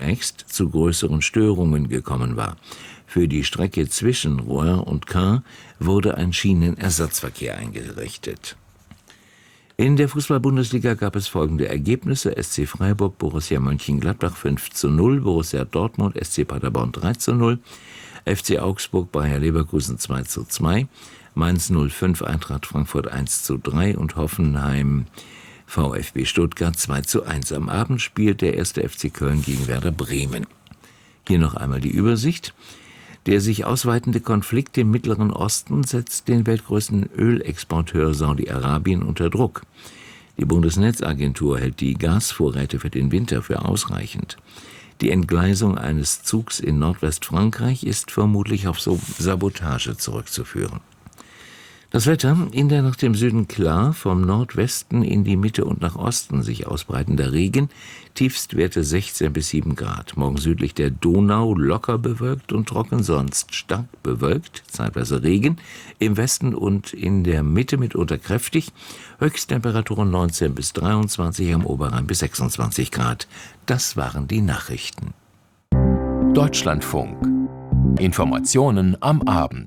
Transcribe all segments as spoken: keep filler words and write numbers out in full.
zunächst zu größeren Störungen gekommen war. Für die Strecke zwischen Rouen und Caen wurde ein Schienenersatzverkehr eingerichtet. In der Fußball-Bundesliga gab es folgende Ergebnisse: S C Freiburg, Borussia Mönchengladbach fünf zu null, Borussia Dortmund, S C Paderborn drei zu null, F C Augsburg, Bayer Leverkusen zwei zu zwei, Mainz null fünf, Eintracht Frankfurt eins zu drei und Hoffenheim VfB Stuttgart zwei zu eins. Am Abend spielt der erste F C Köln gegen Werder Bremen. Hier noch einmal die Übersicht. Der sich ausweitende Konflikt im Mittleren Osten setzt den weltgrößten Ölexporteur Saudi-Arabien unter Druck. Die Bundesnetzagentur hält die Gasvorräte für den Winter für ausreichend. Die Entgleisung eines Zugs in Nordwestfrankreich ist vermutlich auf Sabotage zurückzuführen. Das Wetter: in der nach dem Süden klar, vom Nordwesten in die Mitte und nach Osten sich ausbreitender Regen, Tiefstwerte sechzehn bis sieben Grad. Morgen südlich der Donau locker bewölkt und trocken, sonst stark bewölkt, zeitweise Regen, im Westen und in der Mitte mitunter kräftig, Höchsttemperaturen neunzehn bis dreiundzwanzig, am Oberrhein bis sechsundzwanzig Grad. Das waren die Nachrichten. Deutschlandfunk. Informationen am Abend.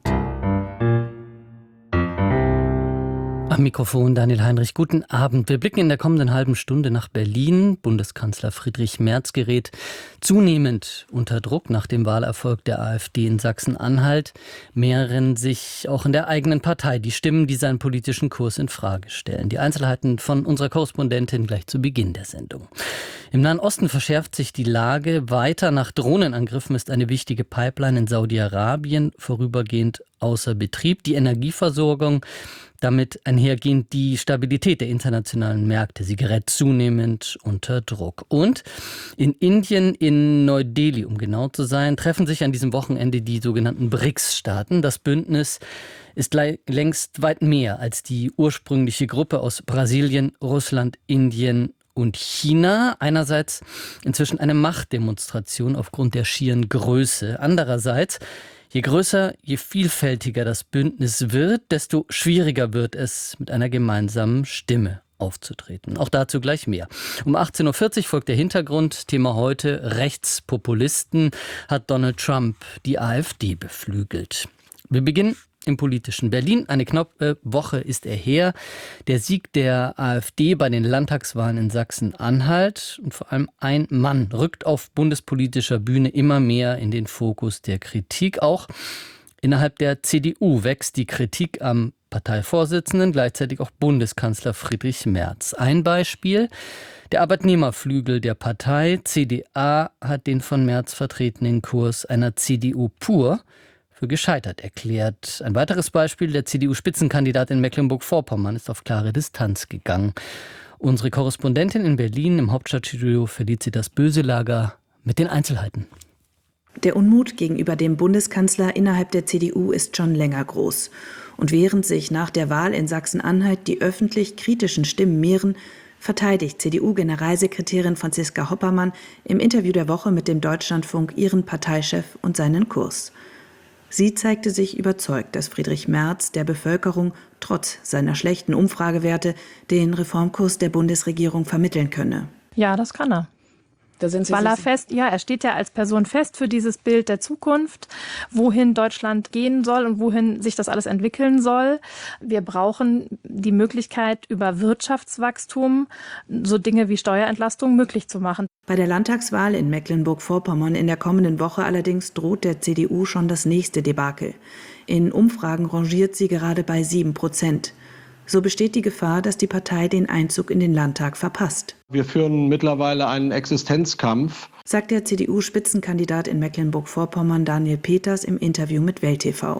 Am Mikrofon Daniel Heinrich, guten Abend. Wir blicken in der kommenden halben Stunde nach Berlin. Bundeskanzler Friedrich Merz gerät zunehmend unter Druck nach dem Wahlerfolg der AfD in Sachsen-Anhalt. Mehren sich auch in der eigenen Partei die Stimmen, die seinen politischen Kurs in Frage stellen. Die Einzelheiten von unserer Korrespondentin gleich zu Beginn der Sendung. Im Nahen Osten verschärft sich die Lage weiter. Nach Drohnenangriffen ist eine wichtige Pipeline in Saudi-Arabien vorübergehend außer Betrieb. Die Energieversorgung, damit einhergehend die Stabilität der internationalen Märkte, sie gerät zunehmend unter Druck. Und in Indien, in Neu-Delhi, um genau zu sein, treffen sich an diesem Wochenende die sogenannten B R I C S-Staaten. Das Bündnis ist längst weit mehr als die ursprüngliche Gruppe aus Brasilien, Russland, Indien und China. Einerseits inzwischen eine Machtdemonstration aufgrund der schieren Größe. Andererseits: je größer, je vielfältiger das Bündnis wird, desto schwieriger wird es, mit einer gemeinsamen Stimme aufzutreten. Auch dazu gleich mehr. Um achtzehn Uhr vierzig folgt der Hintergrund. Thema heute: Rechtspopulisten. Hat Donald Trump die AfD beflügelt? Wir beginnen im politischen Berlin. Eine knappe Woche ist er her. Der Sieg der AfD bei den Landtagswahlen in Sachsen-Anhalt. Und vor allem ein Mann rückt auf bundespolitischer Bühne immer mehr in den Fokus der Kritik. Auch innerhalb der C D U wächst die Kritik am Parteivorsitzenden, gleichzeitig auch Bundeskanzler Friedrich Merz. Ein Beispiel: der Arbeitnehmerflügel der Partei C D A hat den von Merz vertretenen Kurs einer C D U pur für gescheitert erklärt. Ein weiteres Beispiel: der C D U-Spitzenkandidat in Mecklenburg-Vorpommern ist auf klare Distanz gegangen. Unsere Korrespondentin in Berlin im Hauptstadtstudio Felicitas Böselager mit den Einzelheiten. Der Unmut gegenüber dem Bundeskanzler innerhalb der C D U ist schon länger groß. Und während sich nach der Wahl in Sachsen-Anhalt die öffentlich kritischen Stimmen mehren, verteidigt C D U-Generalsekretärin Franziska Hoppermann im Interview der Woche mit dem Deutschlandfunk ihren Parteichef und seinen Kurs. Sie zeigte sich überzeugt, dass Friedrich Merz der Bevölkerung trotz seiner schlechten Umfragewerte den Reformkurs der Bundesregierung vermitteln könne. Ja, das kann er. Da sind Sie Weil er fest, ja, er steht ja als Person fest für dieses Bild der Zukunft, wohin Deutschland gehen soll und wohin sich das alles entwickeln soll. Wir brauchen die Möglichkeit, über Wirtschaftswachstum so Dinge wie Steuerentlastung möglich zu machen. Bei der Landtagswahl in Mecklenburg-Vorpommern in der kommenden Woche allerdings droht der C D U schon das nächste Debakel. In Umfragen rangiert sie gerade bei sieben Prozent. So besteht die Gefahr, dass die Partei den Einzug in den Landtag verpasst. Wir führen mittlerweile einen Existenzkampf, sagt der C D U-Spitzenkandidat in Mecklenburg-Vorpommern Daniel Peters im Interview mit Welt T V.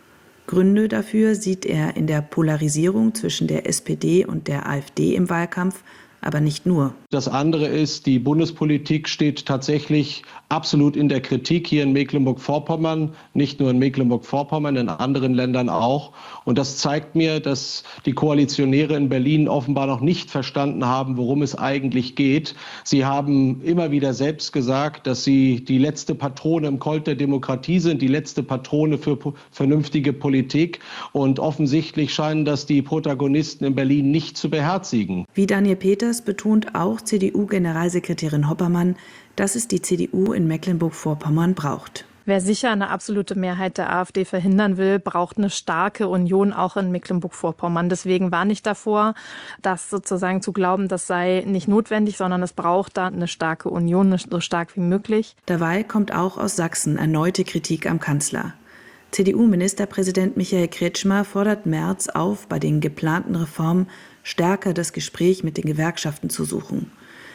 Gründe dafür sieht er in der Polarisierung zwischen der S P D und der AfD im Wahlkampf, aber nicht nur. Das andere ist, die Bundespolitik steht tatsächlich absolut in der Kritik hier in Mecklenburg-Vorpommern, nicht nur in Mecklenburg-Vorpommern, in anderen Ländern auch. Und das zeigt mir, dass die Koalitionäre in Berlin offenbar noch nicht verstanden haben, worum es eigentlich geht. Sie haben immer wieder selbst gesagt, dass sie die letzte Patrone im Colt der Demokratie sind, die letzte Patrone für vernünftige Politik. Und offensichtlich scheinen das die Protagonisten in Berlin nicht zu beherzigen. Wie Daniel Peters betont auch C D U-Generalsekretärin Hoppermann, dass es die C D U in Mecklenburg-Vorpommern braucht. Wer sicher eine absolute Mehrheit der AfD verhindern will, braucht eine starke Union auch in Mecklenburg-Vorpommern. Deswegen warne ich davor, das sozusagen zu glauben, das sei nicht notwendig, sondern es braucht da eine starke Union, so stark wie möglich. Dabei kommt auch aus Sachsen erneute Kritik am Kanzler. C D U-Ministerpräsident Michael Kretschmer fordert Merz auf, bei den geplanten Reformen stärker das Gespräch mit den Gewerkschaften zu suchen.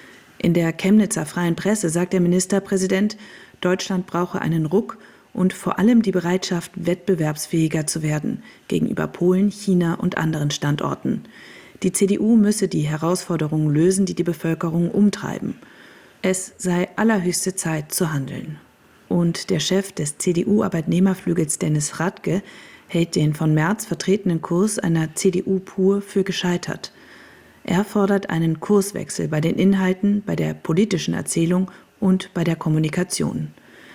In der Chemnitzer Freien Presse sagt der Ministerpräsident, Deutschland brauche einen Ruck und vor allem die Bereitschaft, wettbewerbsfähiger zu werden gegenüber Polen, China und anderen Standorten. Die C D U müsse die Herausforderungen lösen, die die Bevölkerung umtreiben. Es sei allerhöchste Zeit zu handeln. Und der Chef des C D U-Arbeitnehmerflügels Dennis Radke hält den von Merz vertretenen Kurs einer C D U pur für gescheitert. Er fordert einen Kurswechsel bei den Inhalten, bei der politischen Erzählung und bei der Kommunikation.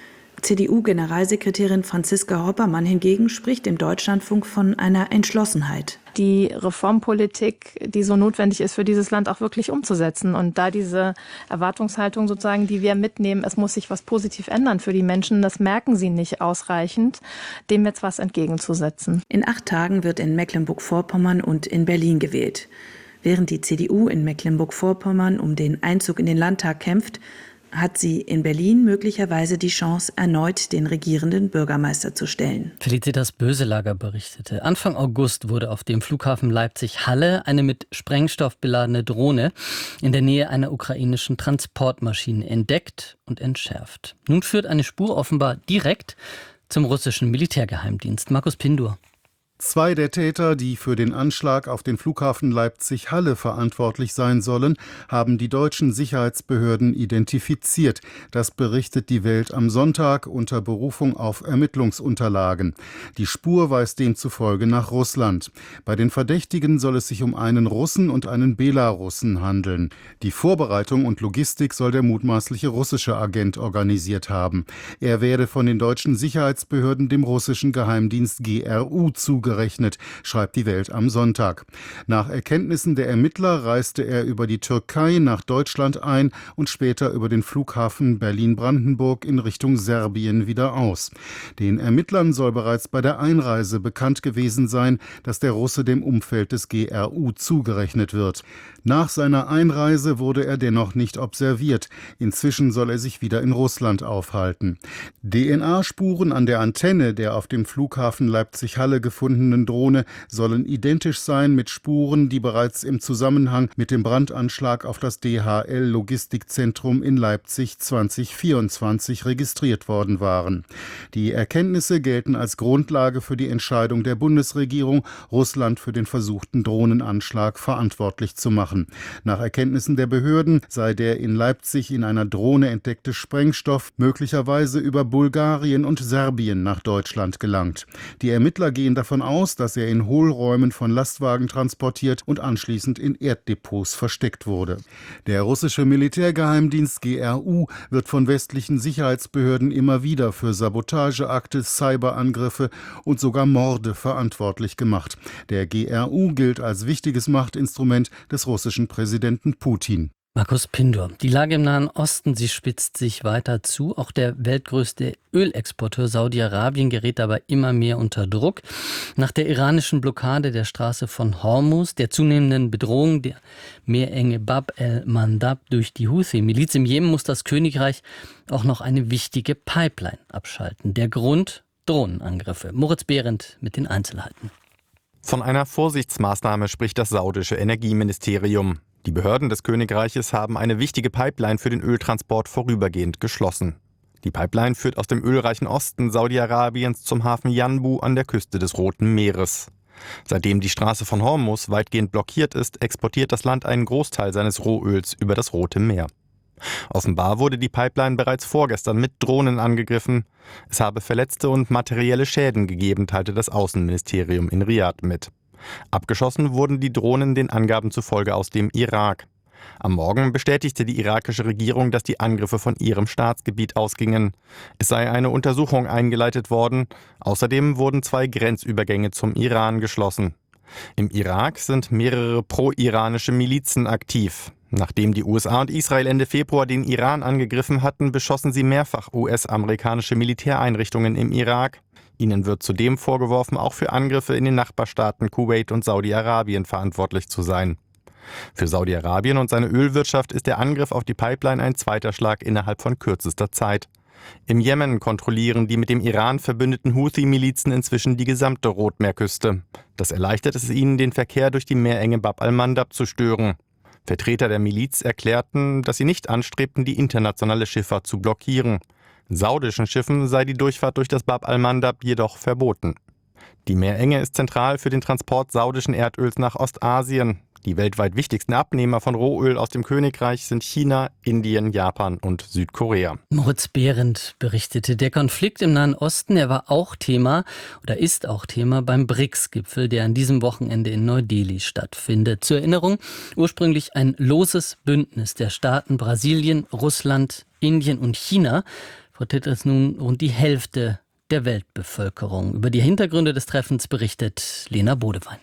C D U-Generalsekretärin Franziska Hoppermann hingegen spricht im Deutschlandfunk von einer Entschlossenheit. Die Reformpolitik, die so notwendig ist für dieses Land, auch wirklich umzusetzen. Und da diese Erwartungshaltung sozusagen, die wir mitnehmen, es muss sich was positiv ändern für die Menschen, das merken sie nicht ausreichend, dem jetzt was entgegenzusetzen. In acht Tagen wird in Mecklenburg-Vorpommern und in Berlin gewählt. Während die C D U in Mecklenburg-Vorpommern um den Einzug in den Landtag kämpft, hat sie in Berlin möglicherweise die Chance, erneut den regierenden Bürgermeister zu stellen. Felicitas Böselager berichtete. Anfang August wurde auf dem Flughafen Leipzig-Halle eine mit Sprengstoff beladene Drohne in der Nähe einer ukrainischen Transportmaschine entdeckt und entschärft. Nun führt eine Spur offenbar direkt zum russischen Militärgeheimdienst. Markus Pindur. Zwei der Täter, die für den Anschlag auf den Flughafen Leipzig-Halle verantwortlich sein sollen, haben die deutschen Sicherheitsbehörden identifiziert. Das berichtet die Welt am Sonntag unter Berufung auf Ermittlungsunterlagen. Die Spur weist demzufolge nach Russland. Bei den Verdächtigen soll es sich um einen Russen und einen Belarussen handeln. Die Vorbereitung und Logistik soll der mutmaßliche russische Agent organisiert haben. Er werde von den deutschen Sicherheitsbehörden dem russischen Geheimdienst G R U zugerechnet. gerechnet, schreibt die Welt am Sonntag. Nach Erkenntnissen der Ermittler reiste er über die Türkei nach Deutschland ein und später über den Flughafen Berlin-Brandenburg in Richtung Serbien wieder aus. Den Ermittlern soll bereits bei der Einreise bekannt gewesen sein, dass der Russe dem Umfeld des G R U zugerechnet wird. Nach seiner Einreise wurde er dennoch nicht observiert. Inzwischen soll er sich wieder in Russland aufhalten. D N A-Spuren an der Antenne der auf dem Flughafen Leipzig-Halle gefundenen Drohne sollen identisch sein mit Spuren, die bereits im Zusammenhang mit dem Brandanschlag auf das D H L-Logistikzentrum in Leipzig zwanzig vierundzwanzig registriert worden waren. Die Erkenntnisse gelten als Grundlage für die Entscheidung der Bundesregierung, Russland für den versuchten Drohnenanschlag verantwortlich zu machen. Nach Erkenntnissen der Behörden sei der in Leipzig in einer Drohne entdeckte Sprengstoff möglicherweise über Bulgarien und Serbien nach Deutschland gelangt. Die Ermittler gehen davon aus, dass er in Hohlräumen von Lastwagen transportiert und anschließend in Erddepots versteckt wurde. Der russische Militärgeheimdienst G R U wird von westlichen Sicherheitsbehörden immer wieder für Sabotageakte, Cyberangriffe und sogar Morde verantwortlich gemacht. Der G R U gilt als wichtiges Machtinstrument des russischen Präsidenten Putin. Markus Pindur. Die Lage im Nahen Osten, sie spitzt sich weiter zu. Auch der weltgrößte Ölexporteur Saudi-Arabien gerät dabei immer mehr unter Druck. Nach der iranischen Blockade der Straße von Hormuz, der zunehmenden Bedrohung der Meerenge Bab el-Mandab durch die Houthi-Miliz im Jemen, muss das Königreich auch noch eine wichtige Pipeline abschalten. Der Grund: Drohnenangriffe. Moritz Behrendt mit den Einzelheiten. Von einer Vorsichtsmaßnahme spricht das saudische Energieministerium. Die Behörden des Königreiches haben eine wichtige Pipeline für den Öltransport vorübergehend geschlossen. Die Pipeline führt aus dem ölreichen Osten Saudi-Arabiens zum Hafen Yanbu an der Küste des Roten Meeres. Seitdem die Straße von Hormuz weitgehend blockiert ist, exportiert das Land einen Großteil seines Rohöls über das Rote Meer. Offenbar wurde die Pipeline bereits vorgestern mit Drohnen angegriffen. Es habe Verletzte und materielle Schäden gegeben, teilte das Außenministerium in Riad mit. Abgeschossen wurden die Drohnen den Angaben zufolge aus dem Irak. Am Morgen bestätigte die irakische Regierung, dass die Angriffe von ihrem Staatsgebiet ausgingen. Es sei eine Untersuchung eingeleitet worden. Außerdem wurden zwei Grenzübergänge zum Iran geschlossen. Im Irak sind mehrere pro-iranische Milizen aktiv. Nachdem die U S A und Israel Ende Februar den Iran angegriffen hatten, beschossen sie mehrfach U S-amerikanische Militäreinrichtungen im Irak. Ihnen wird zudem vorgeworfen, auch für Angriffe in den Nachbarstaaten Kuwait und Saudi-Arabien verantwortlich zu sein. Für Saudi-Arabien und seine Ölwirtschaft ist der Angriff auf die Pipeline ein zweiter Schlag innerhalb von kürzester Zeit. Im Jemen kontrollieren die mit dem Iran verbündeten Houthi-Milizen inzwischen die gesamte Rotmeerküste. Das erleichtert es ihnen, den Verkehr durch die Meerenge Bab al-Mandab zu stören. Vertreter der Miliz erklärten, dass sie nicht anstrebten, die internationale Schifffahrt zu blockieren. Saudischen Schiffen sei die Durchfahrt durch das Bab al-Mandab jedoch verboten. Die Meerenge ist zentral für den Transport saudischen Erdöls nach Ostasien. Die weltweit wichtigsten Abnehmer von Rohöl aus dem Königreich sind China, Indien, Japan und Südkorea. Moritz Behrendt berichtete, der Konflikt im Nahen Osten, er war auch Thema oder ist auch Thema beim B R I C S-Gipfel, der an diesem Wochenende in Neu-Delhi stattfindet. Zur Erinnerung, ursprünglich ein loses Bündnis der Staaten Brasilien, Russland, Indien und China, vertritt es nun rund die Hälfte der Weltbevölkerung. Über die Hintergründe des Treffens berichtet Lena Bodewein.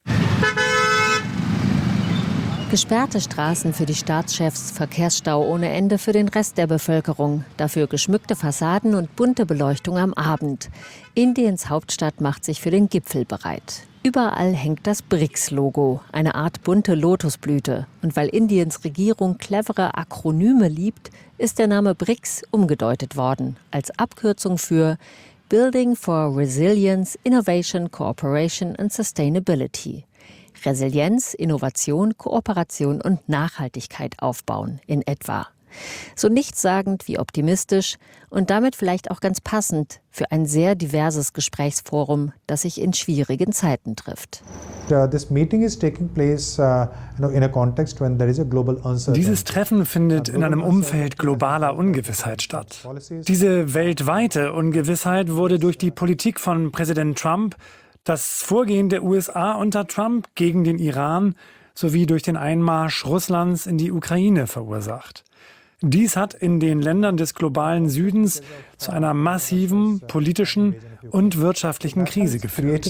Gesperrte Straßen für die Staatschefs, Verkehrsstau ohne Ende für den Rest der Bevölkerung. Dafür geschmückte Fassaden und bunte Beleuchtung am Abend. Indiens Hauptstadt macht sich für den Gipfel bereit. Überall hängt das B R I C S-Logo, eine Art bunte Lotusblüte. Und weil Indiens Regierung clevere Akronyme liebt, ist der Name B R I C S umgedeutet worden, als Abkürzung für Building for Resilience, Innovation, Cooperation and Sustainability. Resilienz, Innovation, Kooperation und Nachhaltigkeit aufbauen, in etwa. So nichtssagend wie optimistisch und damit vielleicht auch ganz passend für ein sehr diverses Gesprächsforum, das sich in schwierigen Zeiten trifft. Dieses Treffen findet in einem Umfeld globaler Ungewissheit statt. Diese weltweite Ungewissheit wurde durch die Politik von Präsident Trump, das Vorgehen der U S A unter Trump gegen den Iran sowie durch den Einmarsch Russlands in die Ukraine verursacht. Dies hat in den Ländern des globalen Südens zu einer massiven politischen und wirtschaftlichen Krise geführt.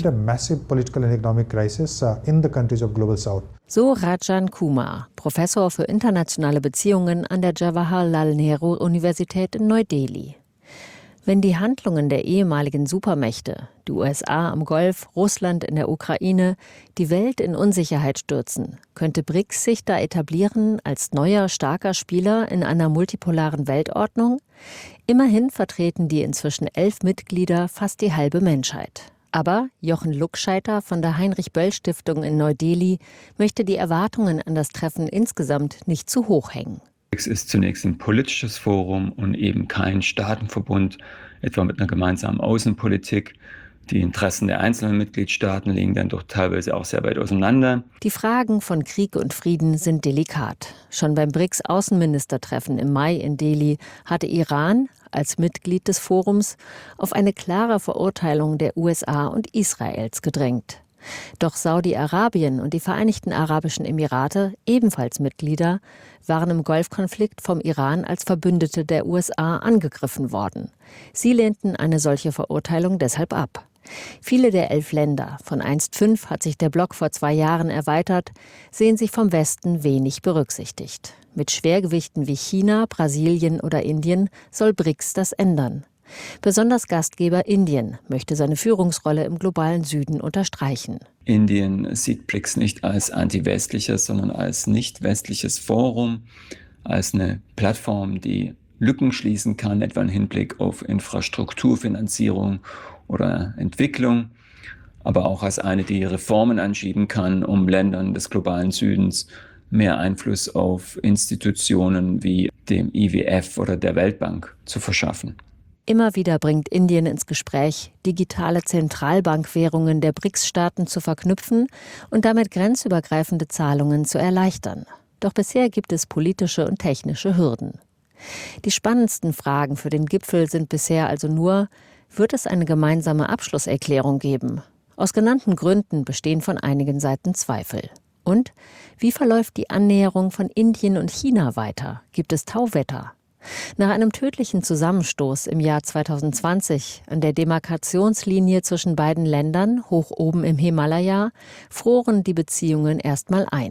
So Rajan Kumar, Professor für internationale Beziehungen an der Jawaharlal Nehru Universität in Neu-Delhi. Wenn die Handlungen der ehemaligen Supermächte, die U S A am Golf, Russland in der Ukraine, die Welt in Unsicherheit stürzen, könnte B R I C S sich da etablieren als neuer, starker Spieler in einer multipolaren Weltordnung? Immerhin vertreten die inzwischen elf Mitglieder fast die halbe Menschheit. Aber Jochen Luckscheiter von der Heinrich-Böll-Stiftung in Neu-Delhi möchte die Erwartungen an das Treffen insgesamt nicht zu hoch hängen. Es ist zunächst ein politisches Forum und eben kein Staatenverbund, etwa mit einer gemeinsamen Außenpolitik. Die Interessen der einzelnen Mitgliedstaaten liegen dann doch teilweise auch sehr weit auseinander. Die Fragen von Krieg und Frieden sind delikat. Schon beim B R I C S-Außenministertreffen im Mai in Delhi hatte Iran als Mitglied des Forums auf eine klare Verurteilung der U S A und Israels gedrängt. Doch Saudi-Arabien und die Vereinigten Arabischen Emirate, ebenfalls Mitglieder, waren im Golfkonflikt vom Iran als Verbündete der U S A angegriffen worden. Sie lehnten eine solche Verurteilung deshalb ab. Viele der elf Länder, von einst fünf hat sich der Block vor zwei Jahren erweitert, sehen sich vom Westen wenig berücksichtigt. Mit Schwergewichten wie China, Brasilien oder Indien soll B R I C S das ändern. Besonders Gastgeber Indien möchte seine Führungsrolle im globalen Süden unterstreichen. Indien sieht B R I C S nicht als anti-westliches, sondern als nicht-westliches Forum, als eine Plattform, die Lücken schließen kann, etwa im Hinblick auf Infrastrukturfinanzierung oder Entwicklung, aber auch als eine, die Reformen anschieben kann, um Ländern des globalen Südens mehr Einfluss auf Institutionen wie dem I W F oder der Weltbank zu verschaffen. Immer wieder bringt Indien ins Gespräch, digitale Zentralbankwährungen der B R I C S-Staaten zu verknüpfen und damit grenzübergreifende Zahlungen zu erleichtern. Doch bisher gibt es politische und technische Hürden. Die spannendsten Fragen für den Gipfel sind bisher also nur: Wird es eine gemeinsame Abschlusserklärung geben? Aus genannten Gründen bestehen von einigen Seiten Zweifel. Und wie verläuft die Annäherung von Indien und China weiter? Gibt es Tauwetter? Nach einem tödlichen Zusammenstoß im Jahr zweitausendzwanzig an der Demarkationslinie zwischen beiden Ländern, hoch oben im Himalaya, froren die Beziehungen erstmal ein.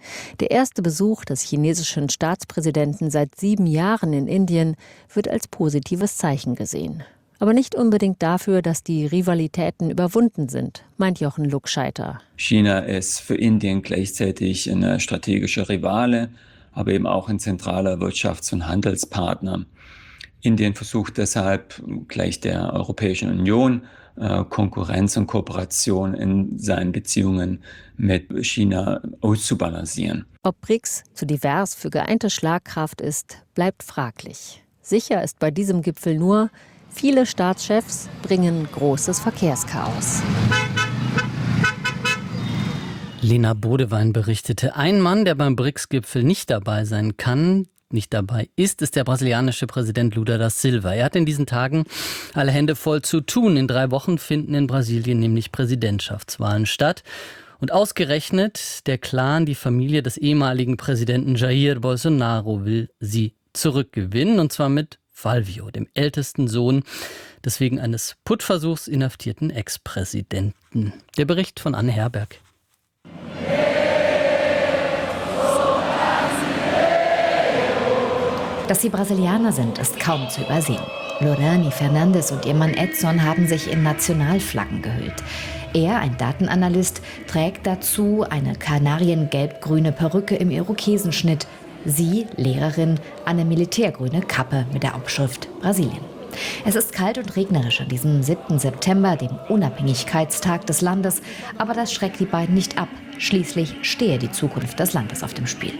Der erste Besuch des chinesischen Staatspräsidenten seit sieben Jahren in Indien wird als positives Zeichen gesehen. Aber nicht unbedingt dafür, dass die Rivalitäten überwunden sind, meint Jochen Luckscheiter. China ist für Indien gleichzeitig eine strategische Rivale, aber eben auch ein zentraler Wirtschafts- und Handelspartner. Indien versucht deshalb gleich der Europäischen Union Konkurrenz und Kooperation in seinen Beziehungen mit China auszubalancieren. Ob B R I C S zu divers für geeinte Schlagkraft ist, bleibt fraglich. Sicher ist bei diesem Gipfel nur, viele Staatschefs bringen großes Verkehrschaos. Lena Bodewein berichtete, ein Mann, der beim B R I C S-Gipfel nicht dabei sein kann, nicht dabei ist, ist der brasilianische Präsident Lula da Silva. Er hat in diesen Tagen alle Hände voll zu tun. In drei Wochen finden in Brasilien nämlich Präsidentschaftswahlen statt. Und ausgerechnet der Clan, die Familie des ehemaligen Präsidenten Jair Bolsonaro, will sie zurückgewinnen. Und zwar mit Flávio, dem ältesten Sohn des wegen eines Putschversuchs inhaftierten Ex-Präsidenten. Der Bericht von Anne Herberg. Dass sie Brasilianer sind, ist kaum zu übersehen. Lorani Fernandes und ihr Mann Edson haben sich in Nationalflaggen gehüllt. Er, ein Datenanalyst, trägt dazu eine kanariengelb-grüne Perücke im Irokesenschnitt. Sie, Lehrerin, eine militärgrüne Kappe mit der Aufschrift Brasilien. Es ist kalt und regnerisch an diesem siebten September, dem Unabhängigkeitstag des Landes. Aber das schreckt die beiden nicht ab. Schließlich stehe die Zukunft des Landes auf dem Spiel.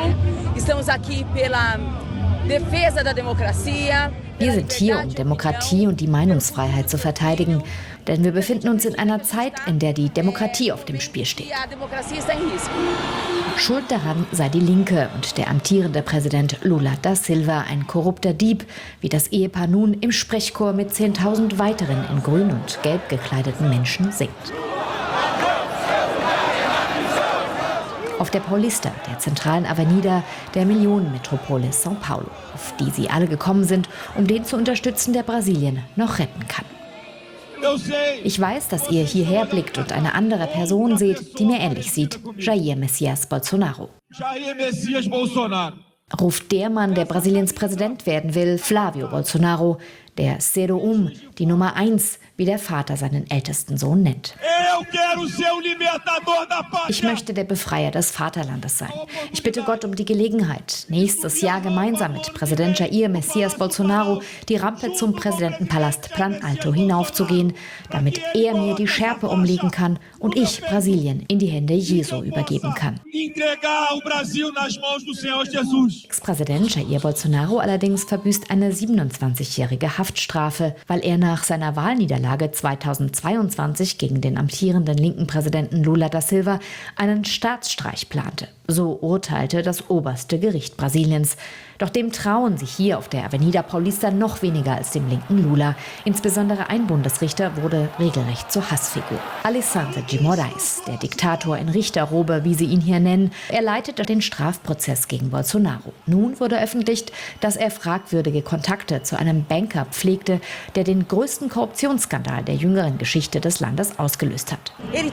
Wir sind hier, um Demokratie und die Meinungsfreiheit zu verteidigen. Denn wir befinden uns in einer Zeit, in der die Demokratie auf dem Spiel steht. Schuld daran sei die Linke und der amtierende Präsident Lula da Silva, ein korrupter Dieb, wie das Ehepaar nun im Sprechchor mit zehntausend weiteren in grün und gelb gekleideten Menschen singt. Auf der Paulista, der zentralen Avenida der Millionenmetropole São Paulo, auf die sie alle gekommen sind, um den zu unterstützen, der Brasilien noch retten kann. Ich weiß, dass ihr hierher blickt und eine andere Person seht, die mir ähnlich sieht, Jair Messias Bolsonaro. Ruft der Mann, der Brasiliens Präsident werden will, Flávio Bolsonaro, der Cero Um, die Nummer eins, wie der Vater seinen ältesten Sohn nennt. Ich möchte der Befreier des Vaterlandes sein. Ich bitte Gott um die Gelegenheit, nächstes Jahr gemeinsam mit Präsident Jair Messias Bolsonaro die Rampe zum Präsidentenpalast Planalto hinaufzugehen, damit er mir die Schärpe umlegen kann und ich Brasilien in die Hände Jesu übergeben kann. Ex-Präsident Jair Bolsonaro allerdings verbüßt eine siebenundzwanzigjährige Haftstrafe, weil er nach seiner Wahlniederlage zweitausendzweiundzwanzig gegen den amtierenden linken Präsidenten Lula da Silva einen Staatsstreich plante. So urteilte das oberste Gericht Brasiliens. Doch dem trauen sich hier auf der Avenida Paulista noch weniger als dem linken Lula. Insbesondere ein Bundesrichter wurde regelrecht zur Hassfigur. Alessandro de Moraes, der Diktator in Richterrobe, wie sie ihn hier nennen, er leitete den Strafprozess gegen Bolsonaro. Nun wurde öffentlich, dass er fragwürdige Kontakte zu einem Banker pflegte, der den größten Korruptionsskandal der jüngeren Geschichte des Landes ausgelöst hat.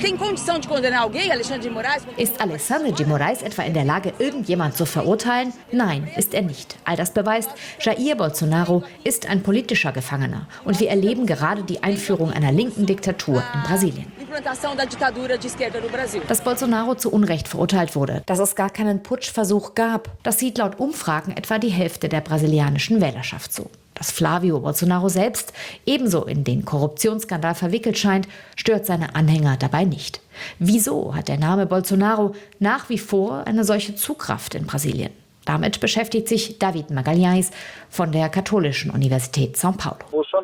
Ist Alessandro de Moraes etwa in der Lage, irgendjemand zu verurteilen? Nein, ist er nicht. All das beweist, Jair Bolsonaro ist ein politischer Gefangener. Und wir erleben gerade die Einführung einer linken Diktatur in Brasilien. Dass Bolsonaro zu Unrecht verurteilt wurde, dass es gar keinen Putschversuch gab, das sieht laut Umfragen etwa die Hälfte der brasilianischen Wählerschaft so. Dass Flávio Bolsonaro selbst ebenso in den Korruptionsskandal verwickelt scheint, stört seine Anhänger dabei nicht. Wieso hat der Name Bolsonaro nach wie vor eine solche Zugkraft in Brasilien? Damit beschäftigt sich David Magalhães von der Katholischen Universität São Paulo.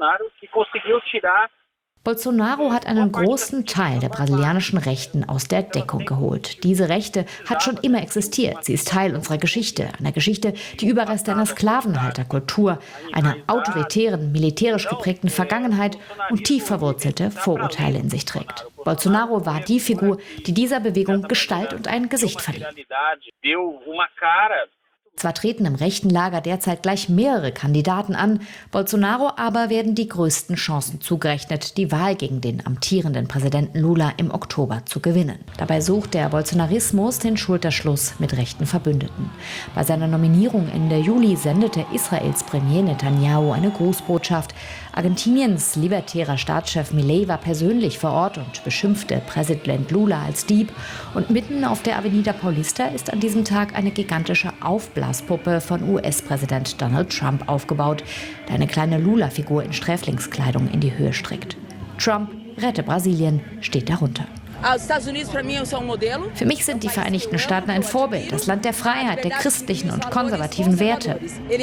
Bolsonaro hat einen großen Teil der brasilianischen Rechten aus der Deckung geholt. Diese Rechte hat schon immer existiert. Sie ist Teil unserer Geschichte, einer Geschichte, die Überreste einer Sklavenhalterkultur, einer autoritären, militärisch geprägten Vergangenheit und tief verwurzelte Vorurteile in sich trägt. Bolsonaro war die Figur, die dieser Bewegung Gestalt und ein Gesicht verlieh. Zwar treten im rechten Lager derzeit gleich mehrere Kandidaten an, Bolsonaro aber werden die größten Chancen zugerechnet, die Wahl gegen den amtierenden Präsidenten Lula im Oktober zu gewinnen. Dabei sucht der Bolsonarismus den Schulterschluss mit rechten Verbündeten. Bei seiner Nominierung Ende Juli sendete Israels Premier Netanyahu eine Grußbotschaft. Argentiniens libertärer Staatschef Milei war persönlich vor Ort und beschimpfte Präsident Lula als Dieb. Und mitten auf der Avenida Paulista ist an diesem Tag eine gigantische Aufblaspuppe von U S-Präsident Donald Trump aufgebaut, der eine kleine Lula-Figur in Sträflingskleidung in die Höhe streckt. Trump, rette Brasilien, steht darunter. Für mich sind die Vereinigten Staaten ein Vorbild, das Land der Freiheit, der christlichen und konservativen Werte,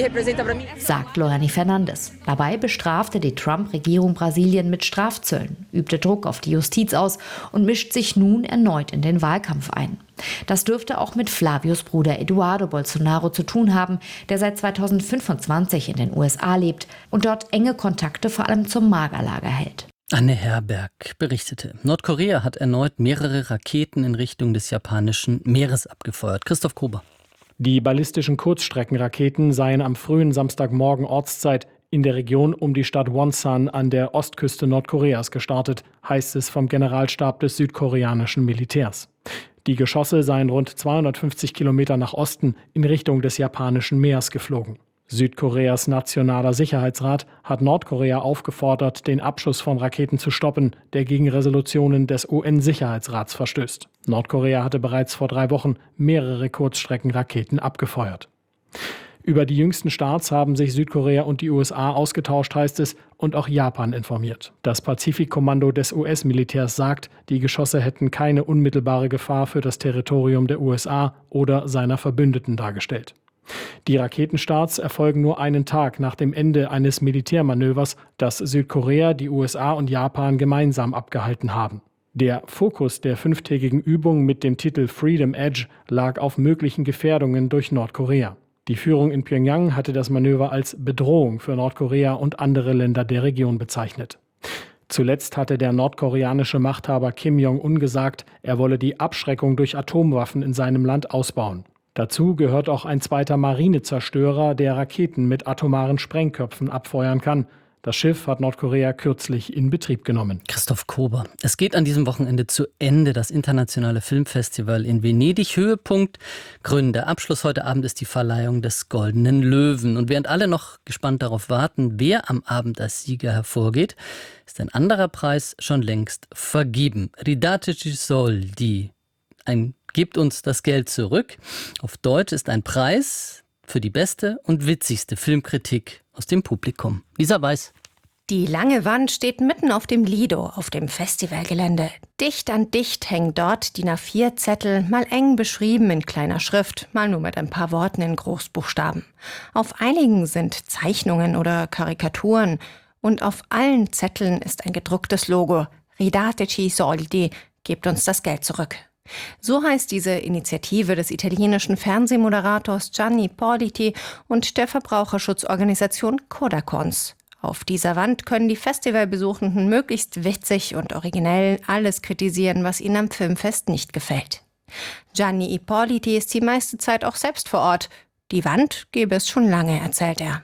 sagt Lorani Fernandes. Dabei bestrafte die Trump-Regierung Brasilien mit Strafzöllen, übte Druck auf die Justiz aus und mischt sich nun erneut in den Wahlkampf ein. Das dürfte auch mit Flavios Bruder Eduardo Bolsonaro zu tun haben, der seit zweitausendfünfundzwanzig in den U S A lebt und dort enge Kontakte vor allem zum Magerlager hält. Anne Herberg berichtete. Nordkorea hat erneut mehrere Raketen in Richtung des japanischen Meeres abgefeuert. Christoph Kober. Die ballistischen Kurzstreckenraketen seien am frühen Samstagmorgen Ortszeit in der Region um die Stadt Wonsan an der Ostküste Nordkoreas gestartet, heißt es vom Generalstab des südkoreanischen Militärs. Die Geschosse seien rund zweihundertfünfzig Kilometer nach Osten in Richtung des japanischen Meeres geflogen. Südkoreas Nationaler Sicherheitsrat hat Nordkorea aufgefordert, den Abschuss von Raketen zu stoppen, der gegen Resolutionen des U N-Sicherheitsrats verstößt. Nordkorea hatte bereits vor drei Wochen mehrere Kurzstreckenraketen abgefeuert. Über die jüngsten Starts haben sich Südkorea und die U S A ausgetauscht, heißt es, und auch Japan informiert. Das Pazifikkommando des U S-Militärs sagt, die Geschosse hätten keine unmittelbare Gefahr für das Territorium der U S A oder seiner Verbündeten dargestellt. Die Raketenstarts erfolgen nur einen Tag nach dem Ende eines Militärmanövers, das Südkorea, die U S A und Japan gemeinsam abgehalten haben. Der Fokus der fünftägigen Übung mit dem Titel Freedom Edge lag auf möglichen Gefährdungen durch Nordkorea. Die Führung in Pyongyang hatte das Manöver als Bedrohung für Nordkorea und andere Länder der Region bezeichnet. Zuletzt hatte der nordkoreanische Machthaber Kim Jong-un gesagt, er wolle die Abschreckung durch Atomwaffen in seinem Land ausbauen. Dazu gehört auch ein zweiter Marinezerstörer, der Raketen mit atomaren Sprengköpfen abfeuern kann. Das Schiff hat Nordkorea kürzlich in Betrieb genommen. Christoph Kober. Es geht an diesem Wochenende zu Ende, das internationale Filmfestival in Venedig. Höhepunkt, Gründe. Abschluss heute Abend ist die Verleihung des Goldenen Löwen. Und während alle noch gespannt darauf warten, wer am Abend als Sieger hervorgeht, ist ein anderer Preis schon längst vergeben. Ridateci soldi. Ein Gebt uns das Geld zurück. Auf Deutsch ist ein Preis für die beste und witzigste Filmkritik aus dem Publikum. Lisa Weiß. Die lange Wand steht mitten auf dem Lido, auf dem Festivalgelände. Dicht an dicht hängen dort D I N A vier Zettel, mal eng beschrieben in kleiner Schrift, mal nur mit ein paar Worten in Großbuchstaben. Auf einigen sind Zeichnungen oder Karikaturen und auf allen Zetteln ist ein gedrucktes Logo. Ridateci soldi, gebt uns das Geld zurück. So heißt diese Initiative des italienischen Fernsehmoderators Gianni Ippoliti und der Verbraucherschutzorganisation Kodakons. Auf dieser Wand können die Festivalbesuchenden möglichst witzig und originell alles kritisieren, was ihnen am Filmfest nicht gefällt. Gianni Ippoliti ist die meiste Zeit auch selbst vor Ort. Die Wand gäbe es schon lange, erzählt er.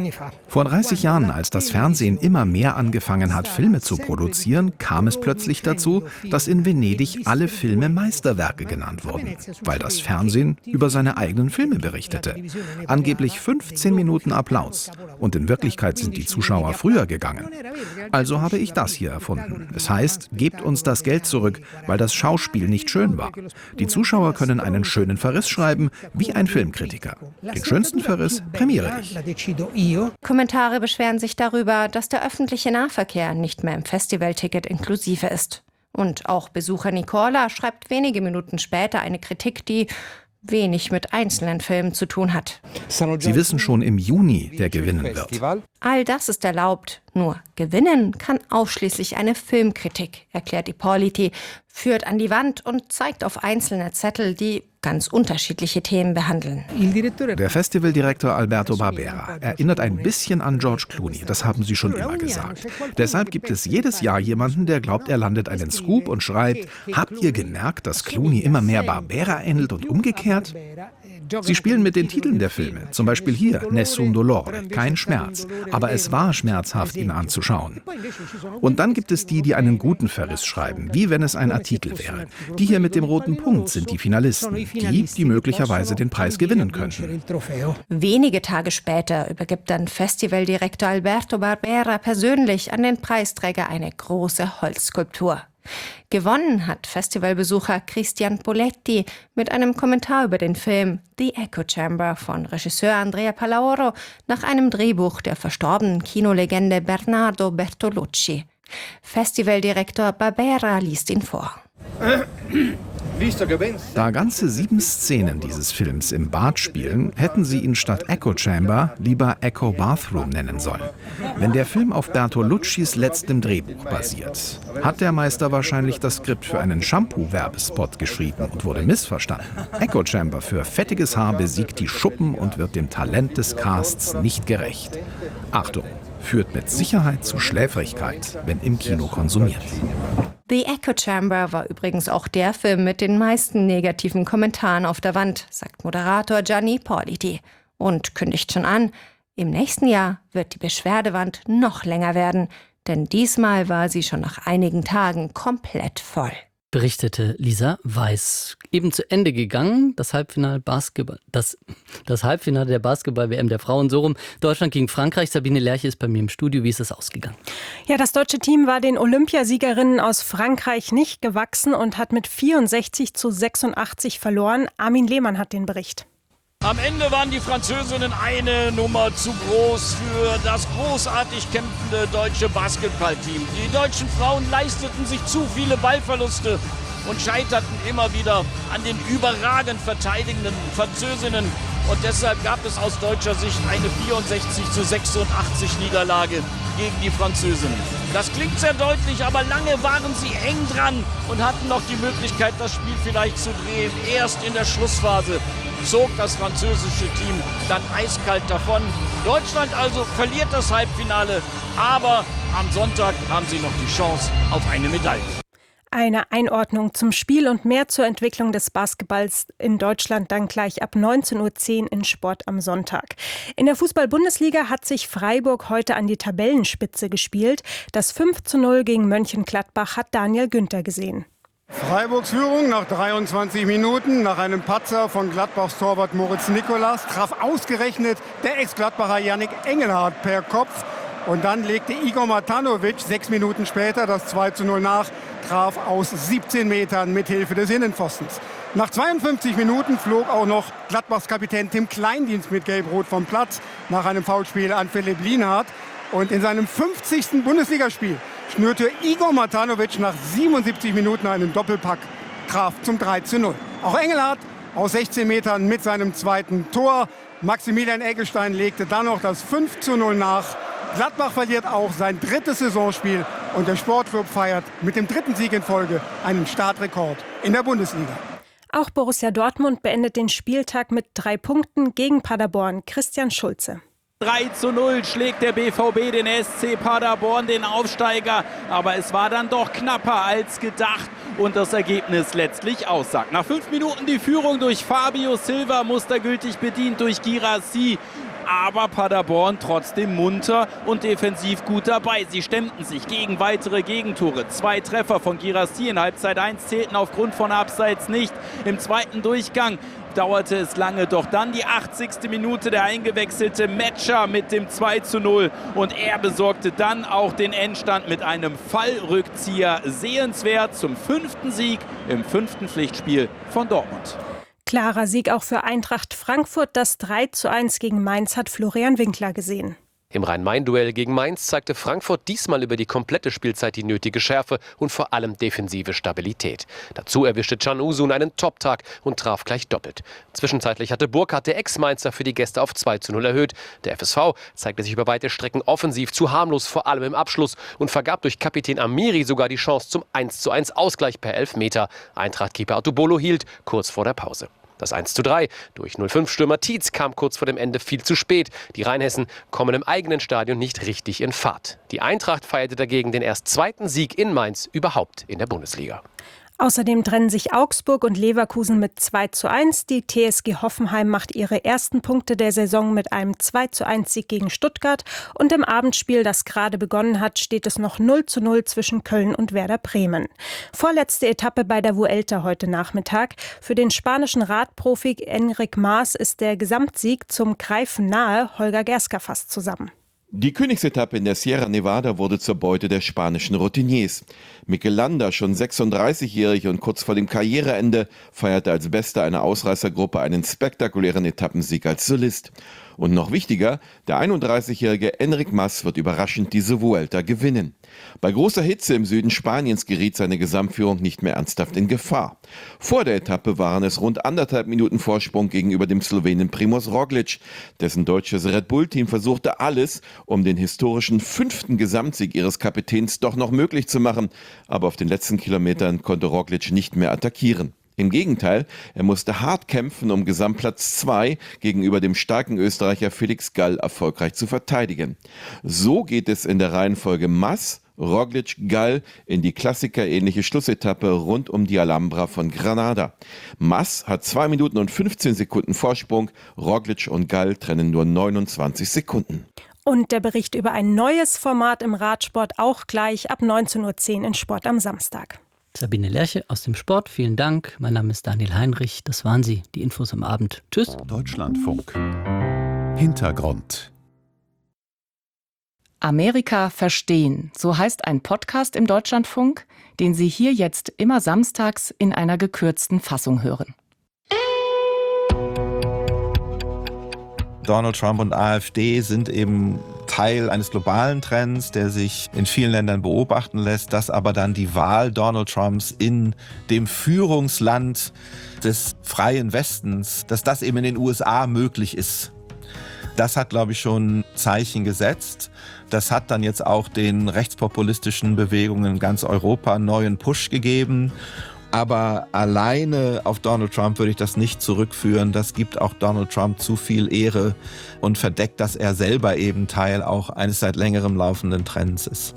Vor dreißig Jahren, als das Fernsehen immer mehr angefangen hat, Filme zu produzieren, kam es plötzlich dazu, dass in Venedig alle Filme Meisterwerke genannt wurden, weil das Fernsehen über seine eigenen Filme berichtete. Angeblich fünfzehn Minuten Applaus. Und in Wirklichkeit sind die Zuschauer früher gegangen. Also habe ich das hier erfunden. Es heißt, gebt uns das Geld zurück, weil das Schauspiel nicht schön war. Die Zuschauer können einen schönen Verriss schreiben, wie ein Filmkritiker. Den schönsten Verriss prämiere ich. Kommentare beschweren sich darüber, dass der öffentliche Nahverkehr nicht mehr im Festivalticket inklusive ist. Und auch Besucher Nicola schreibt wenige Minuten später eine Kritik, die wenig mit einzelnen Filmen zu tun hat. Sie wissen schon im Juni, wer gewinnen wird. All das ist erlaubt. Nur gewinnen kann ausschließlich eine Filmkritik, erklärt Ippoliti, führt an die Wand und zeigt auf einzelne Zettel, die ganz unterschiedliche Themen behandeln. Der Festivaldirektor Alberto Barbera erinnert ein bisschen an George Clooney, das haben Sie schon immer gesagt. Deshalb gibt es jedes Jahr jemanden, der glaubt, er landet einen Scoop und schreibt, habt ihr gemerkt, dass Clooney immer mehr Barbera ähnelt und umgekehrt? Sie spielen mit den Titeln der Filme, zum Beispiel hier Nessun Dolore, kein Schmerz, aber es war schmerzhaft, ihn anzuschauen. Und dann gibt es die, die einen guten Verriss schreiben, wie wenn es ein Artikel wäre. Die hier mit dem roten Punkt sind die Finalisten, die, die möglicherweise den Preis gewinnen könnten. Wenige Tage später übergibt dann Festivaldirektor Alberto Barbera persönlich an den Preisträger eine große Holzskulptur. Gewonnen hat Festivalbesucher Christian Poletti mit einem Kommentar über den Film The Echo Chamber von Regisseur Andrea Palaoro nach einem Drehbuch der verstorbenen Kinolegende Bernardo Bertolucci. Festivaldirektor Barbera liest ihn vor. Da ganze sieben Szenen dieses Films im Bad spielen, hätten sie ihn statt Echo Chamber lieber Echo Bathroom nennen sollen. Wenn der Film auf Bertoluccis letztem Drehbuch basiert, hat der Meister wahrscheinlich das Skript für einen Shampoo-Werbespot geschrieben und wurde missverstanden. Echo Chamber für fettiges Haar besiegt die Schuppen und wird dem Talent des Casts nicht gerecht. Achtung, führt mit Sicherheit zu Schläfrigkeit, wenn im Kino konsumiert. The Echo Chamber war übrigens auch der Film mit den meisten negativen Kommentaren auf der Wand, sagt Moderator Gianni Ippoliti und kündigt schon an, im nächsten Jahr wird die Beschwerdewand noch länger werden, denn diesmal war sie schon nach einigen Tagen komplett voll. Berichtete Lisa Weiß. Eben zu Ende gegangen, das Halbfinale Basketball, das, das Halbfinale der Basketball-W M der Frauen, so rum. Deutschland gegen Frankreich. Sabine Lerche ist bei mir im Studio. Wie ist es ausgegangen? Ja, das deutsche Team war den Olympiasiegerinnen aus Frankreich nicht gewachsen und hat mit vierundsechzig zu sechsundachtzig verloren. Armin Lehmann hat den Bericht. Am Ende waren die Französinnen eine Nummer zu groß für das großartig kämpfende deutsche Basketballteam. Die deutschen Frauen leisteten sich zu viele Ballverluste und scheiterten immer wieder an den überragend verteidigenden Französinnen. Und deshalb gab es aus deutscher Sicht eine vierundsechzig zu sechsundachtzig Niederlage gegen die Französinnen. Das klingt sehr deutlich, aber lange waren sie eng dran und hatten noch die Möglichkeit, das Spiel vielleicht zu drehen. Erst in der Schlussphase zog das französische Team dann eiskalt davon. Deutschland also verliert das Halbfinale, aber am Sonntag haben sie noch die Chance auf eine Medaille. Eine Einordnung zum Spiel und mehr zur Entwicklung des Basketballs in Deutschland dann gleich ab neunzehn Uhr zehn in Sport am Sonntag. In der Fußball-Bundesliga hat sich Freiburg heute an die Tabellenspitze gespielt. Das fünf zu null gegen Mönchengladbach hat Daniel Günther gesehen. Freiburgs Führung nach dreiundzwanzig Minuten, nach einem Patzer von Gladbachs Torwart Moritz Nikolas, traf ausgerechnet der Ex-Gladbacher Yannick Engelhardt per Kopf. Und dann legte Igor Matanovic sechs Minuten später das zwei zu null nach, traf aus siebzehn Metern mit Hilfe des Innenpfostens. Nach zweiundfünfzig Minuten flog auch noch Gladbachs Kapitän Tim Kleindienst mit Gelb-Rot vom Platz nach einem Foulspiel an Philipp Lienhardt. Und in seinem fünfzigsten Bundesligaspiel schnürte Igor Matanovic nach siebenundsiebzig Minuten einen Doppelpack, traf zum drei zu null. Auch Engelhardt aus sechzehn Metern mit seinem zweiten Tor. Maximilian Eggestein legte dann noch das fünf zu null nach. Gladbach verliert auch sein drittes Saisonspiel und der Sportclub feiert mit dem dritten Sieg in Folge einen Startrekord in der Bundesliga. Auch Borussia Dortmund beendet den Spieltag mit drei Punkten gegen Paderborn. Christian Schulze. drei zu null schlägt der B V B den S C Paderborn, den Aufsteiger. Aber es war dann doch knapper als gedacht und das Ergebnis letztlich aussagt. Nach fünf Minuten die Führung durch Fabio Silva, mustergültig bedient durch Guirassy. Aber Paderborn trotzdem munter und defensiv gut dabei. Sie stemmten sich gegen weitere Gegentore. Zwei Treffer von Guirassy in Halbzeit eins zählten aufgrund von Abseits nicht. Im zweiten Durchgang dauerte es lange, doch dann die achtzigste Minute der eingewechselte Metscher mit dem zwei zu null. Und er besorgte dann auch den Endstand mit einem Fallrückzieher. Sehenswert zum fünften Sieg im fünften Pflichtspiel von Dortmund. Klarer Sieg auch für Eintracht Frankfurt. Das drei zu eins gegen Mainz hat Florian Winkler gesehen. Im Rhein-Main-Duell gegen Mainz zeigte Frankfurt diesmal über die komplette Spielzeit die nötige Schärfe und vor allem defensive Stabilität. Dazu erwischte Can Uzun einen Top-Tag und traf gleich doppelt. Zwischenzeitlich hatte Burkhardt, der Ex-Mainzer, für die Gäste auf zwei zu null erhöht. Der F S V zeigte sich über weite Strecken offensiv zu harmlos, vor allem im Abschluss, und vergab durch Kapitän Amiri sogar die Chance zum eins zu eins Ausgleich per Elfmeter. Eintracht-Keeper Atubolo hielt kurz vor der Pause. Das eins zu drei durch null fünf Stürmer Tietz kam kurz vor dem Ende viel zu spät. Die Rheinhessen kommen im eigenen Stadion nicht richtig in Fahrt. Die Eintracht feierte dagegen den erst zweiten Sieg in Mainz überhaupt in der Bundesliga. Außerdem trennen sich Augsburg und Leverkusen mit zwei zu eins. Die T S G Hoffenheim macht ihre ersten Punkte der Saison mit einem zwei zu eins Sieg gegen Stuttgart. Und im Abendspiel, das gerade begonnen hat, steht es noch null zu null zwischen Köln und Werder Bremen. Vorletzte Etappe bei der Vuelta heute Nachmittag. Für den spanischen Radprofi Enric Mas ist der Gesamtsieg zum Greifen nahe. Holger Gerska fasst zusammen. Die Königsetappe in der Sierra Nevada wurde zur Beute der spanischen Routiniers. Mikel Landa, schon sechsunddreißigjährig und kurz vor dem Karriereende, feierte als Bester einer Ausreißergruppe einen spektakulären Etappensieg als Solist. Und noch wichtiger, der einunddreißigjährige Enric Mas wird überraschend diese Vuelta gewinnen. Bei großer Hitze im Süden Spaniens geriet seine Gesamtführung nicht mehr ernsthaft in Gefahr. Vor der Etappe waren es rund anderthalb Minuten Vorsprung gegenüber dem Slowenen Primož Roglič. Dessen deutsches Red Bull-Team versuchte alles, um den historischen fünften Gesamtsieg ihres Kapitäns doch noch möglich zu machen. Aber auf den letzten Kilometern konnte Roglič nicht mehr attackieren. Im Gegenteil, er musste hart kämpfen, um Gesamtplatz zwei gegenüber dem starken Österreicher Felix Gall erfolgreich zu verteidigen. So geht es in der Reihenfolge Mas, Roglič, Gall in die klassikerähnliche Schlussetappe rund um die Alhambra von Granada. Mas hat zwei Minuten und fünfzehn Sekunden Vorsprung, Roglič und Gall trennen nur neunundzwanzig Sekunden. Und der Bericht über ein neues Format im Radsport auch gleich ab neunzehn Uhr zehn in Sport am Samstag. Sabine Lerche aus dem Sport, vielen Dank. Mein Name ist Daniel Heinrich. Das waren sie, die Infos am Abend. Tschüss. Deutschlandfunk. Hintergrund. Amerika verstehen, so heißt ein Podcast im Deutschlandfunk, den Sie hier jetzt immer samstags in einer gekürzten Fassung hören. Donald Trump und AfD sind eben Teil eines globalen Trends, der sich in vielen Ländern beobachten lässt, dass aber dann die Wahl Donald Trumps in dem Führungsland des freien Westens, dass das eben in den U S A möglich ist. Das hat, glaube ich, schon Zeichen gesetzt. Das hat dann jetzt auch den rechtspopulistischen Bewegungen in ganz Europa einen neuen Push gegeben. Aber alleine auf Donald Trump würde ich das nicht zurückführen. Das gibt auch Donald Trump zu viel Ehre und verdeckt, dass er selber eben Teil auch eines seit längerem laufenden Trends ist.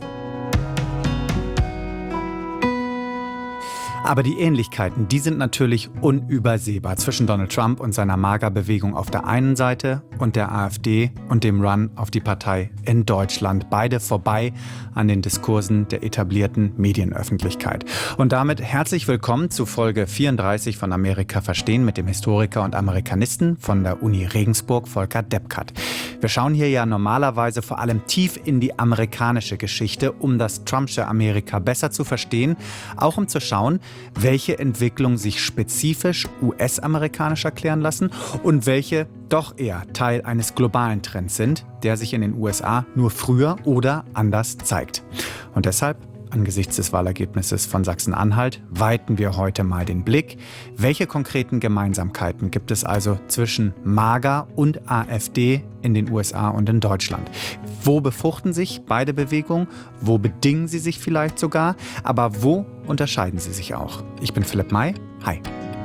Aber die Ähnlichkeiten, die sind natürlich unübersehbar zwischen Donald Trump und seiner MAGA-Bewegung auf der einen Seite und der AfD und dem Run auf die Partei in Deutschland. Beide vorbei an den Diskursen der etablierten Medienöffentlichkeit. Und damit herzlich willkommen zu Folge vierunddreißig von Amerika verstehen mit dem Historiker und Amerikanisten von der Uni Regensburg, Volker Deppkat. Wir schauen hier ja normalerweise vor allem tief in die amerikanische Geschichte, um das Trumpsche Amerika besser zu verstehen, auch um zu schauen, welche Entwicklungen sich spezifisch U S-amerikanisch erklären lassen und welche doch eher Teil eines globalen Trends sind, der sich in den U S A nur früher oder anders zeigt. Und deshalb, angesichts des Wahlergebnisses von Sachsen-Anhalt, weiten wir heute mal den Blick. Welche konkreten Gemeinsamkeiten gibt es also zwischen MAGA und AfD in den U S A und in Deutschland? Wo befruchten sich beide Bewegungen? Wo bedingen sie sich vielleicht sogar? Aber wo unterscheiden sie sich auch? Ich bin Philipp May. Hi.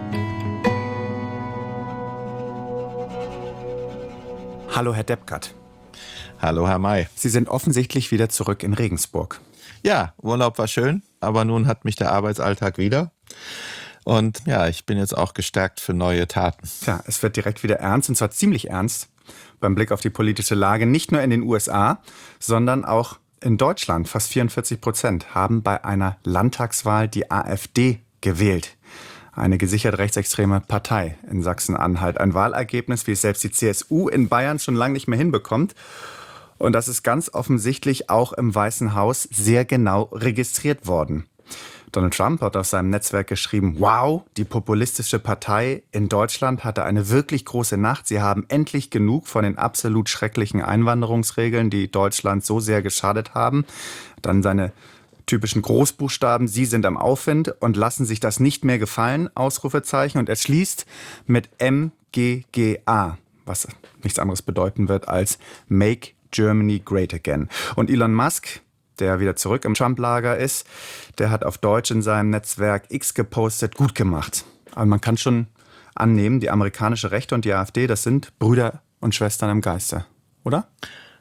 Hallo, Herr Deppkat. Hallo, Herr May. Sie sind offensichtlich wieder zurück in Regensburg. Ja, Urlaub war schön, aber nun hat mich der Arbeitsalltag wieder. Und ja, ich bin jetzt auch gestärkt für neue Taten. Tja, es wird direkt wieder ernst, und zwar ziemlich ernst, beim Blick auf die politische Lage, nicht nur in den U S A, sondern auch in Deutschland. Fast vierundvierzig Prozent haben bei einer Landtagswahl die AfD gewählt. Eine gesichert rechtsextreme Partei in Sachsen-Anhalt. Ein Wahlergebnis, wie es selbst die C S U in Bayern schon lange nicht mehr hinbekommt. Und das ist ganz offensichtlich auch im Weißen Haus sehr genau registriert worden. Donald Trump hat auf seinem Netzwerk geschrieben, wow, die populistische Partei in Deutschland hatte eine wirklich große Nacht. Sie haben endlich genug von den absolut schrecklichen Einwanderungsregeln, die Deutschland so sehr geschadet haben. Dann seine typischen Großbuchstaben, Sie sind am Aufwind und lassen sich das nicht mehr gefallen, Ausrufezeichen. Und er schließt mit M G G A, was nichts anderes bedeuten wird als Make Germany Great Again. Und Elon Musk, der wieder zurück im Trump-Lager ist, der hat auf Deutsch in seinem Netzwerk X gepostet, gut gemacht. Aber man kann schon annehmen, die amerikanische Rechte und die AfD, das sind Brüder und Schwestern im Geiste, oder?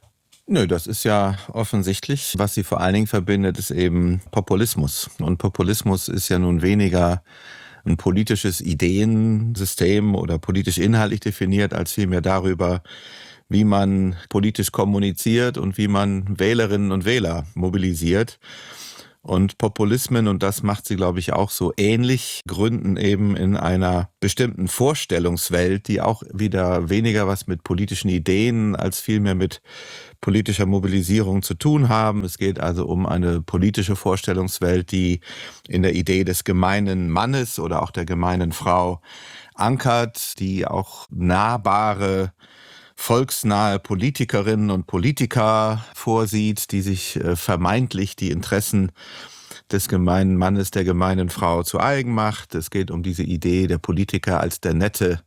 Nö, das ist ja offensichtlich. Was sie vor allen Dingen verbindet, ist eben Populismus. Und Populismus ist ja nun weniger ein politisches Ideensystem oder politisch inhaltlich definiert, als vielmehr darüber, wie man politisch kommuniziert und wie man Wählerinnen und Wähler mobilisiert. Und Populismen, und das macht sie, glaube ich, auch so ähnlich, gründen eben in einer bestimmten Vorstellungswelt, die auch wieder weniger was mit politischen Ideen als vielmehr mit politischer Mobilisierung zu tun haben. Es geht also um eine politische Vorstellungswelt, die in der Idee des gemeinen Mannes oder auch der gemeinen Frau ankert, die auch nahbare, volksnahe Politikerinnen und Politiker vorsieht, die sich äh, vermeintlich die Interessen des gemeinen Mannes, der gemeinen Frau zu eigen macht. Es geht um diese Idee der Politiker als der nette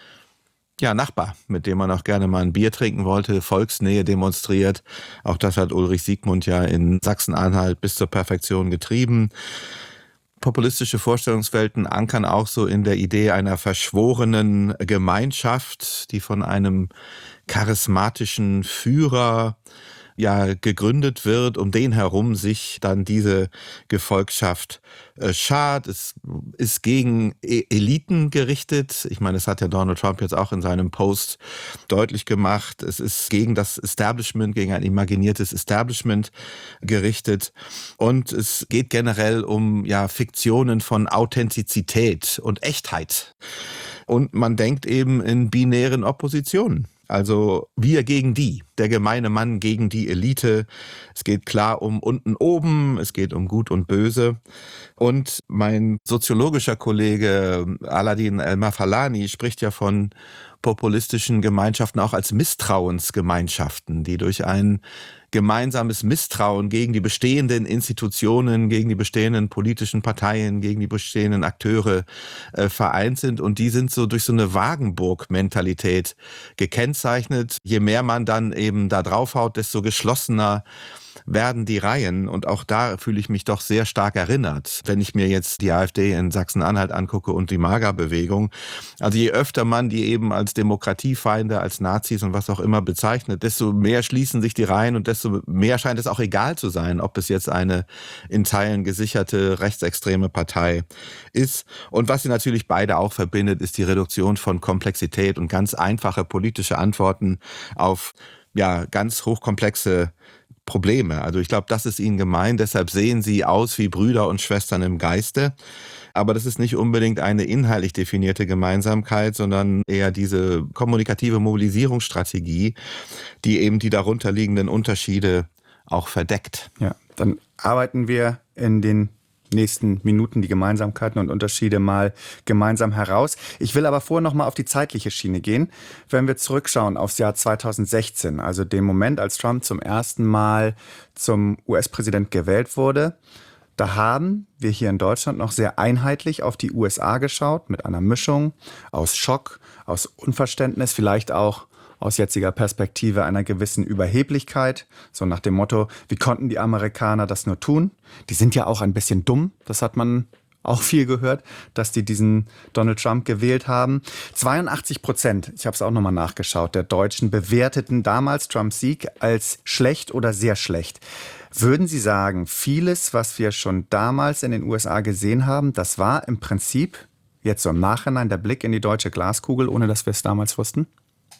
ja, Nachbar, mit dem man auch gerne mal ein Bier trinken wollte, Volksnähe demonstriert. Auch das hat Ulrich Siegmund ja in Sachsen-Anhalt bis zur Perfektion getrieben. Populistische Vorstellungswelten ankern auch so in der Idee einer verschworenen Gemeinschaft, die von einem charismatischen Führer ja gegründet wird, um den herum sich dann diese Gefolgschaft äh, schart. Es ist gegen e- Eliten gerichtet. Ich meine, das hat ja Donald Trump jetzt auch in seinem Post deutlich gemacht. Es ist gegen das Establishment, gegen ein imaginiertes Establishment gerichtet. Und es geht generell um ja Fiktionen von Authentizität und Echtheit. Und man denkt eben in binären Oppositionen. Also wir gegen die, der gemeine Mann gegen die Elite. Es geht klar um unten oben, es geht um Gut und Böse. Und mein soziologischer Kollege Aladin El-Mafalani spricht ja von populistischen Gemeinschaften auch als Misstrauensgemeinschaften, die durch ein gemeinsames Misstrauen gegen die bestehenden Institutionen, gegen die bestehenden politischen Parteien, gegen die bestehenden Akteure äh, vereint sind. Und die sind so durch so eine Wagenburg-Mentalität gekennzeichnet. Je mehr man dann eben da draufhaut, desto geschlossener werden die Reihen. Und auch da fühle ich mich doch sehr stark erinnert, wenn ich mir jetzt die AfD in Sachsen-Anhalt angucke und die MAGA-Bewegung. Also je öfter man die eben als Demokratiefeinde, als Nazis und was auch immer bezeichnet, desto mehr schließen sich die Reihen und desto mehr scheint es auch egal zu sein, ob es jetzt eine in Teilen gesicherte rechtsextreme Partei ist. Und was sie natürlich beide auch verbindet, ist die Reduktion von Komplexität und ganz einfache politische Antworten auf ja ganz hochkomplexe Probleme. Also ich glaube, das ist ihnen gemein. Deshalb sehen sie aus wie Brüder und Schwestern im Geiste. Aber das ist nicht unbedingt eine inhaltlich definierte Gemeinsamkeit, sondern eher diese kommunikative Mobilisierungsstrategie, die eben die darunterliegenden Unterschiede auch verdeckt. Ja, dann arbeiten wir in den nächsten Minuten die Gemeinsamkeiten und Unterschiede mal gemeinsam heraus. Ich will aber vorher noch mal auf die zeitliche Schiene gehen. Wenn wir zurückschauen aufs Jahr zweitausendsechzehn, also den Moment, als Trump zum ersten Mal zum U S-Präsident gewählt wurde, da haben wir hier in Deutschland noch sehr einheitlich auf die U S A geschaut, mit einer Mischung aus Schock, aus Unverständnis, vielleicht auch aus jetziger Perspektive einer gewissen Überheblichkeit, so nach dem Motto, wie konnten die Amerikaner das nur tun? Die sind ja auch ein bisschen dumm, das hat man auch viel gehört, dass die diesen Donald Trump gewählt haben. zweiundachtzig Prozent, ich habe es auch nochmal nachgeschaut, der Deutschen bewerteten damals Trumps Sieg als schlecht oder sehr schlecht. Würden Sie sagen, vieles, was wir schon damals in den U S A gesehen haben, das war im Prinzip jetzt so im Nachhinein der Blick in die deutsche Glaskugel, ohne dass wir es damals wussten?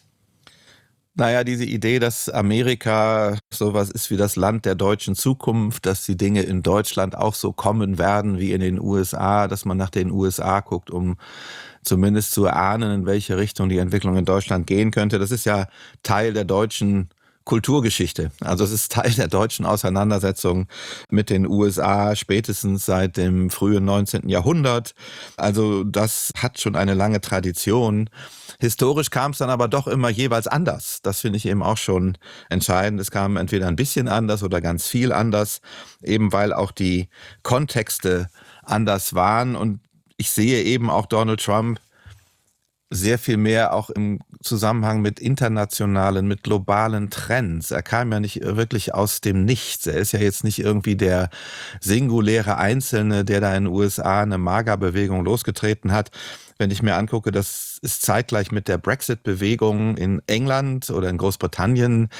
Naja, diese Idee, dass Amerika sowas ist wie das Land der deutschen Zukunft, dass die Dinge in Deutschland auch so kommen werden wie in den U S A, dass man nach den U S A guckt, um zumindest zu erahnen, in welche Richtung die Entwicklung in Deutschland gehen könnte. Das ist ja Teil der deutschen Kulturgeschichte. Also es ist Teil der deutschen Auseinandersetzung mit den U S A, spätestens seit dem frühen neunzehnten Jahrhundert. Also das hat schon eine lange Tradition. Historisch kam es dann aber doch immer jeweils anders. Das finde ich eben auch schon entscheidend. Es kam entweder ein bisschen anders oder ganz viel anders, eben weil auch die Kontexte anders waren. Und ich sehe eben auch Donald Trump sehr viel mehr auch im Zusammenhang mit internationalen, mit globalen Trends. Er kam ja nicht wirklich aus dem Nichts. Er ist ja jetzt nicht irgendwie der singuläre Einzelne, der da in den U S A eine MAGA-Bewegung losgetreten hat. Wenn ich mir angucke, das ist zeitgleich mit der Brexit-Bewegung in England oder in Großbritannien,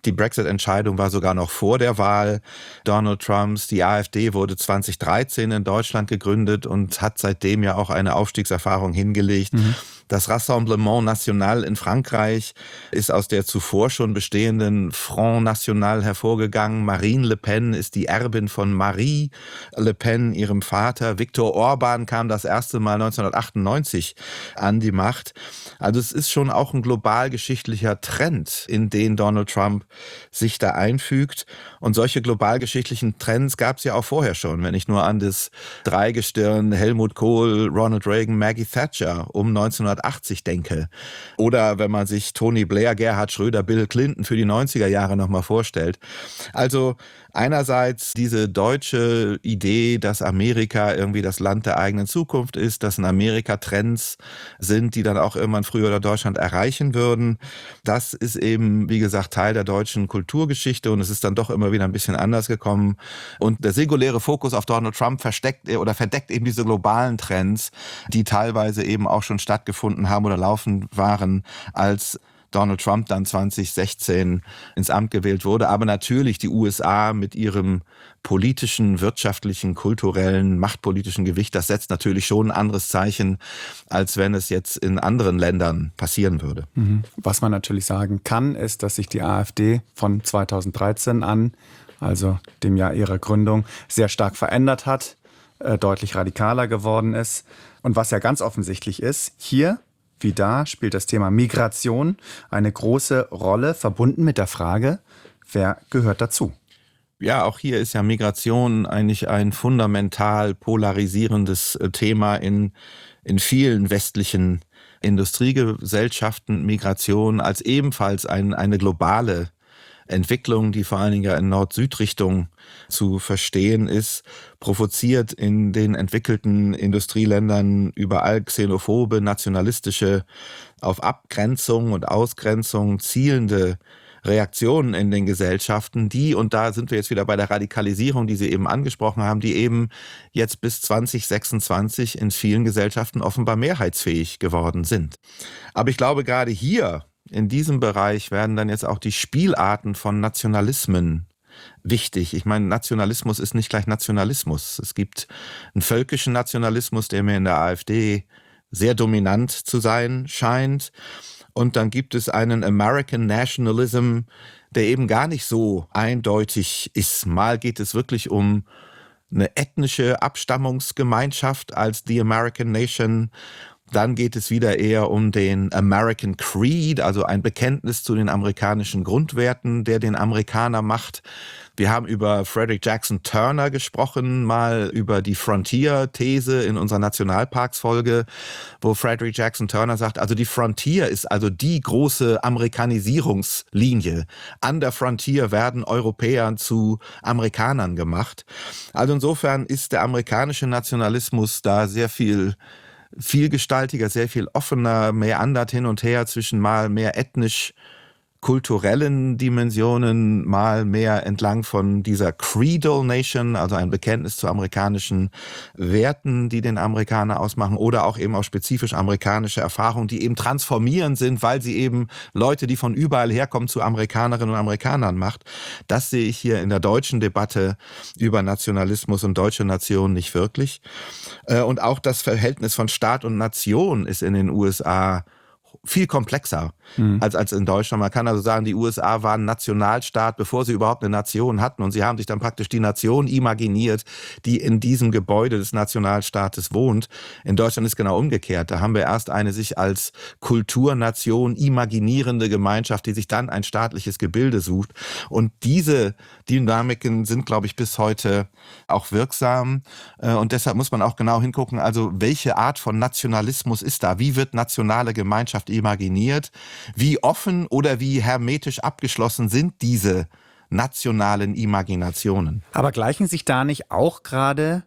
Die Brexit-Entscheidung war sogar noch vor der Wahl Donald Trumps. Die AfD wurde zweitausenddreizehn in Deutschland gegründet und hat seitdem ja auch eine Aufstiegserfahrung hingelegt. Mhm. Das Rassemblement National in Frankreich ist aus der zuvor schon bestehenden Front National hervorgegangen. Marine Le Pen ist die Erbin von Marie Le Pen, ihrem Vater. Viktor Orban kam das erste Mal neunzehnhundertachtundneunzig an die Macht. Also es ist schon auch ein globalgeschichtlicher Trend, in den Donald Trump sich da einfügt. Und solche globalgeschichtlichen Trends gab es ja auch vorher schon, wenn ich nur an das Dreigestirn Helmut Kohl, Ronald Reagan, Maggie Thatcher um neunzehnhundertachtzig denke. Oder wenn man sich Tony Blair, Gerhard Schröder, Bill Clinton für die neunziger Jahre nochmal vorstellt. Also einerseits diese deutsche Idee, dass Amerika irgendwie das Land der eigenen Zukunft ist, dass in Amerika Trends sind, die dann auch irgendwann früher oder Deutschland erreichen würden. Das ist eben, wie gesagt, Teil der deutschen Kulturgeschichte und es ist dann doch immer wieder ein bisschen anders gekommen. Und der singuläre Fokus auf Donald Trump versteckt oder verdeckt eben diese globalen Trends, die teilweise eben auch schon stattgefunden haben oder laufen waren, als Donald Trump dann zweitausendsechzehn ins Amt gewählt wurde. Aber natürlich die U S A mit ihrem politischen, wirtschaftlichen, kulturellen, machtpolitischen Gewicht, das setzt natürlich schon ein anderes Zeichen, als wenn es jetzt in anderen Ländern passieren würde. Mhm. Was man natürlich sagen kann, ist, dass sich die AfD von zweitausenddreizehn an, also dem Jahr ihrer Gründung, sehr stark verändert hat, äh, deutlich radikaler geworden ist. Und was ja ganz offensichtlich ist, hier wie da spielt das Thema Migration eine große Rolle, verbunden mit der Frage, wer gehört dazu? Ja, auch hier ist ja Migration eigentlich ein fundamental polarisierendes Thema in, in vielen westlichen Industriegesellschaften. Migration als ebenfalls ein, eine globale Entwicklung, die vor allen Dingen ja in Nord-Süd-Richtung zu verstehen ist, provoziert in den entwickelten Industrieländern überall xenophobe, nationalistische, auf Abgrenzung und Ausgrenzung zielende Reaktionen in den Gesellschaften, die, und da sind wir jetzt wieder bei der Radikalisierung, die Sie eben angesprochen haben, die eben jetzt bis zwanzig sechsundzwanzig in vielen Gesellschaften offenbar mehrheitsfähig geworden sind. Aber ich glaube, gerade hier in diesem Bereich werden dann jetzt auch die Spielarten von Nationalismen wichtig. Ich meine, Nationalismus ist nicht gleich Nationalismus. Es gibt einen völkischen Nationalismus, der mir in der AfD sehr dominant zu sein scheint. Und dann gibt es einen American Nationalism, der eben gar nicht so eindeutig ist. Mal geht es wirklich um eine ethnische Abstammungsgemeinschaft als die American Nation. Dann geht es wieder eher um den American Creed, also ein Bekenntnis zu den amerikanischen Grundwerten, der den Amerikaner macht. Wir haben über Frederick Jackson Turner gesprochen, mal über die Frontier-These in unserer Nationalparks-Folge, wo Frederick Jackson Turner sagt, also die Frontier ist also die große Amerikanisierungslinie. An der Frontier werden Europäer zu Amerikanern gemacht. Also insofern ist der amerikanische Nationalismus da sehr viel vielgestaltiger, sehr viel offener, mehr andert hin und her zwischen mal mehr ethnisch kulturellen Dimensionen, mal mehr entlang von dieser Creedal Nation, also ein Bekenntnis zu amerikanischen Werten, die den Amerikaner ausmachen, oder auch eben auch spezifisch amerikanische Erfahrungen, die eben transformierend sind, weil sie eben Leute, die von überall herkommen, zu Amerikanerinnen und Amerikanern macht. Das sehe ich hier in der deutschen Debatte über Nationalismus und deutsche Nation nicht wirklich. Und auch das Verhältnis von Staat und Nation ist in den U S A viel komplexer mhm. als, als in Deutschland. Man kann also sagen, die U S A waren Nationalstaat, bevor sie überhaupt eine Nation hatten. Und sie haben sich dann praktisch die Nation imaginiert, die in diesem Gebäude des Nationalstaates wohnt. In Deutschland ist genau umgekehrt. Da haben wir erst eine sich als Kulturnation imaginierende Gemeinschaft, die sich dann ein staatliches Gebilde sucht. Und diese Dynamiken sind, glaube ich, bis heute auch wirksam. Und deshalb muss man auch genau hingucken, also welche Art von Nationalismus ist da? Wie wird nationale Gemeinschaft imaginiert? Wie offen oder wie hermetisch abgeschlossen sind diese nationalen Imaginationen? Aber gleichen sich da nicht auch gerade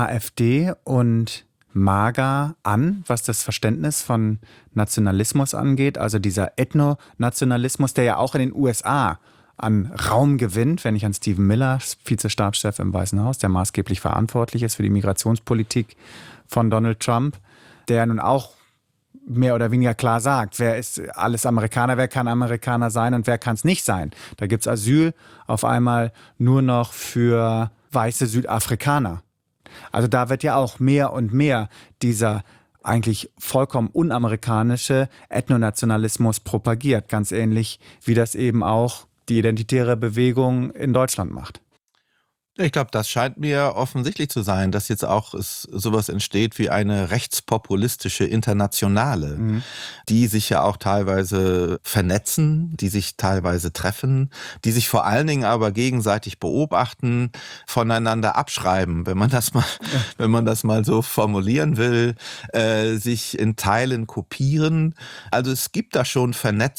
AfD und MAGA an, was das Verständnis von Nationalismus angeht? Also dieser Ethnonationalismus, der ja auch in den U S A an Raum gewinnt, wenn ich an Stephen Miller, Vizestabschef im Weißen Haus, der maßgeblich verantwortlich ist für die Migrationspolitik von Donald Trump, der nun auch mehr oder weniger klar sagt, wer ist alles Amerikaner, wer kann Amerikaner sein und wer kann es nicht sein. Da gibt es Asyl auf einmal nur noch für weiße Südafrikaner. Also da wird ja auch mehr und mehr dieser eigentlich vollkommen unamerikanische Ethnonationalismus propagiert, ganz ähnlich wie das eben auch die identitäre Bewegung in Deutschland macht. Ich glaube, das scheint mir offensichtlich zu sein, dass jetzt auch es sowas entsteht wie eine rechtspopulistische Internationale, mhm. die sich ja auch teilweise vernetzen, die sich teilweise treffen, die sich vor allen Dingen aber gegenseitig beobachten, voneinander abschreiben, wenn man das mal, ja. wenn man das mal so formulieren will, äh, sich in Teilen kopieren. Also es gibt da schon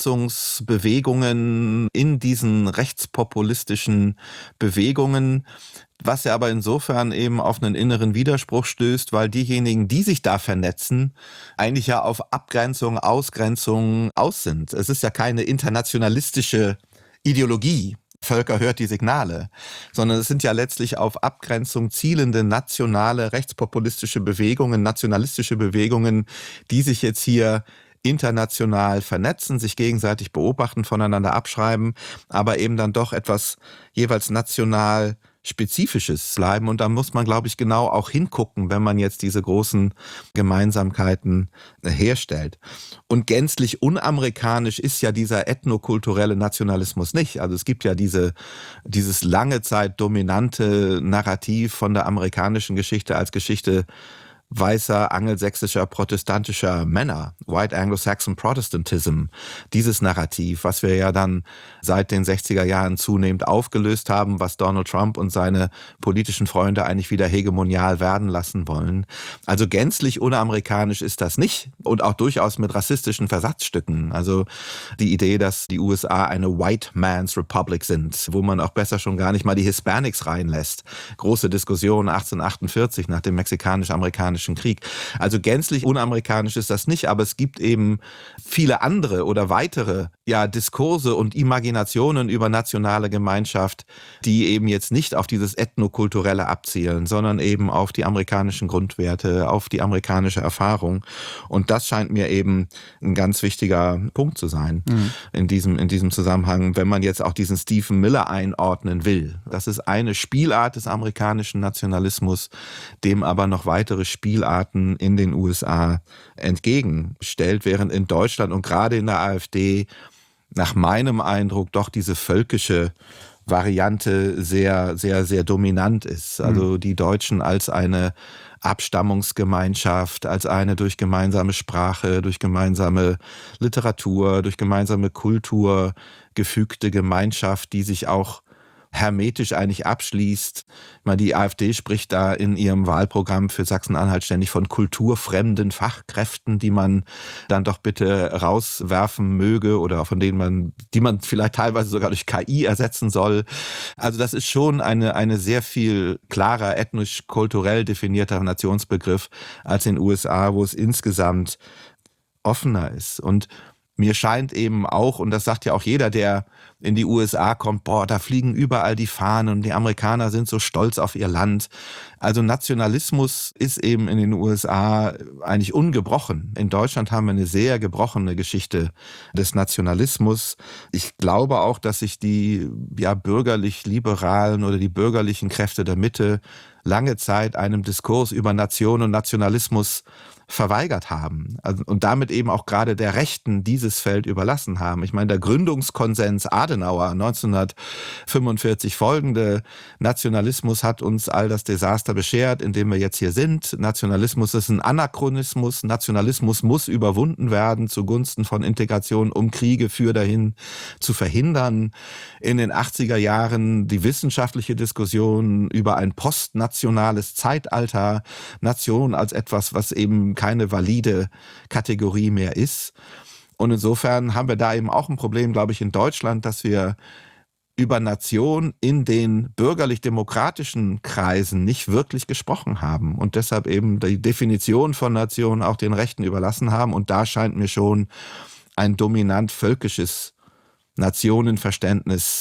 Vernetzungsbewegungen in diesen rechtspopulistischen Bewegungen, was ja aber insofern eben auf einen inneren Widerspruch stößt, weil diejenigen, die sich da vernetzen, eigentlich ja auf Abgrenzung, Ausgrenzung aus sind. Es ist ja keine internationalistische Ideologie. Völker hört die Signale, sondern es sind ja letztlich auf Abgrenzung zielende nationale, rechtspopulistische Bewegungen, nationalistische Bewegungen, die sich jetzt hier international vernetzen, sich gegenseitig beobachten, voneinander abschreiben, aber eben dann doch etwas jeweils national Spezifisches bleiben. Und da muss man, glaube ich, genau auch hingucken, wenn man jetzt diese großen Gemeinsamkeiten herstellt. Und gänzlich unamerikanisch ist ja dieser ethnokulturelle Nationalismus nicht. Also es gibt ja diese, dieses lange Zeit dominante Narrativ von der amerikanischen Geschichte als Geschichte weißer, angelsächsischer, protestantischer Männer, White Anglo-Saxon Protestantism, dieses Narrativ, was wir ja dann seit den sechziger Jahren zunehmend aufgelöst haben, was Donald Trump und seine politischen Freunde eigentlich wieder hegemonial werden lassen wollen. Also gänzlich unamerikanisch ist das nicht und auch durchaus mit rassistischen Versatzstücken. Also die Idee, dass die U S A eine White Man's Republic sind, wo man auch besser schon gar nicht mal die Hispanics reinlässt. Große Diskussion achtzehnhundertachtundvierzig nach dem mexikanisch-amerikanischen Krieg. Also gänzlich unamerikanisch ist das nicht, aber es gibt eben viele andere oder weitere ja, Diskurse und Imaginationen über nationale Gemeinschaft, die eben jetzt nicht auf dieses Ethnokulturelle abzielen, sondern eben auf die amerikanischen Grundwerte, auf die amerikanische Erfahrung. Und das scheint mir eben ein ganz wichtiger Punkt zu sein mhm. in diesem, in diesem Zusammenhang, wenn man jetzt auch diesen Stephen Miller einordnen will. Das ist eine Spielart des amerikanischen Nationalismus, dem aber noch weitere Spielarten in den U S A entgegenstellt, während in Deutschland und gerade in der AfD nach meinem Eindruck doch diese völkische Variante sehr, sehr, sehr dominant ist. Also die Deutschen als eine Abstammungsgemeinschaft, als eine durch gemeinsame Sprache, durch gemeinsame Literatur, durch gemeinsame Kultur gefügte Gemeinschaft, die sich auch hermetisch eigentlich abschließt. Ich meine, die AfD spricht da in ihrem Wahlprogramm für Sachsen-Anhalt ständig von kulturfremden Fachkräften, die man dann doch bitte rauswerfen möge oder von denen man, die man vielleicht teilweise sogar durch K I ersetzen soll. Also das ist schon eine, eine sehr viel klarer ethnisch-kulturell definierter Nationsbegriff als in den U S A, wo es insgesamt offener ist. Und mir scheint eben auch, und das sagt ja auch jeder, der in die U S A kommt, boah, da fliegen überall die Fahnen und die Amerikaner sind so stolz auf ihr Land. Also Nationalismus ist eben in den U S A eigentlich ungebrochen. In Deutschland haben wir eine sehr gebrochene Geschichte des Nationalismus. Ich glaube auch, dass sich die ja, bürgerlich-liberalen oder die bürgerlichen Kräfte der Mitte lange Zeit einem Diskurs über Nation und Nationalismus verweigert haben also, und damit eben auch gerade der Rechten dieses Feld überlassen haben. Ich meine, der Gründungskonsens Adenauer neunzehnhundertfünfundvierzig folgende, Nationalismus hat uns all das Desaster beschert, in dem wir jetzt hier sind. Nationalismus ist ein Anachronismus. Nationalismus muss überwunden werden zugunsten von Integration, um Kriege für dahin zu verhindern. In den achtziger Jahren die wissenschaftliche Diskussion über ein postnationales Zeitalter, Nation als etwas, was eben keine valide Kategorie mehr ist. Und insofern haben wir da eben auch ein Problem, glaube ich, in Deutschland, dass wir über Nation in den bürgerlich-demokratischen Kreisen nicht wirklich gesprochen haben und deshalb eben die Definition von Nation auch den Rechten überlassen haben. Und da scheint mir schon ein dominant völkisches Nationenverständnis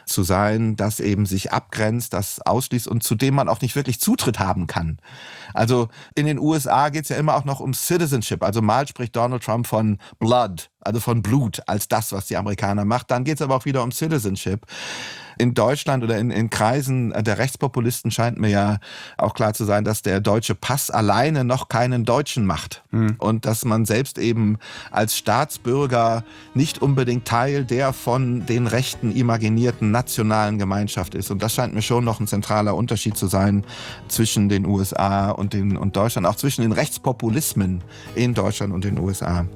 zu sein, das eben sich abgrenzt, das ausschließt und zu dem man auch nicht wirklich Zutritt haben kann. Also in den U S A geht es ja immer auch noch um Citizenship. Also mal spricht Donald Trump von Blood, also von Blut als das, was die Amerikaner macht. Dann geht es aber auch wieder um Citizenship. In Deutschland oder in, in Kreisen der Rechtspopulisten scheint mir ja auch klar zu sein, dass der deutsche Pass alleine noch keinen Deutschen macht. Mhm. Und dass man selbst eben als Staatsbürger nicht unbedingt Teil der von den Rechten imaginierten nationalen Gemeinschaft ist. Und das scheint mir schon noch ein zentraler Unterschied zu sein zwischen den U S A und, den, und Deutschland, auch zwischen den Rechtspopulismen in Deutschland und den U S A.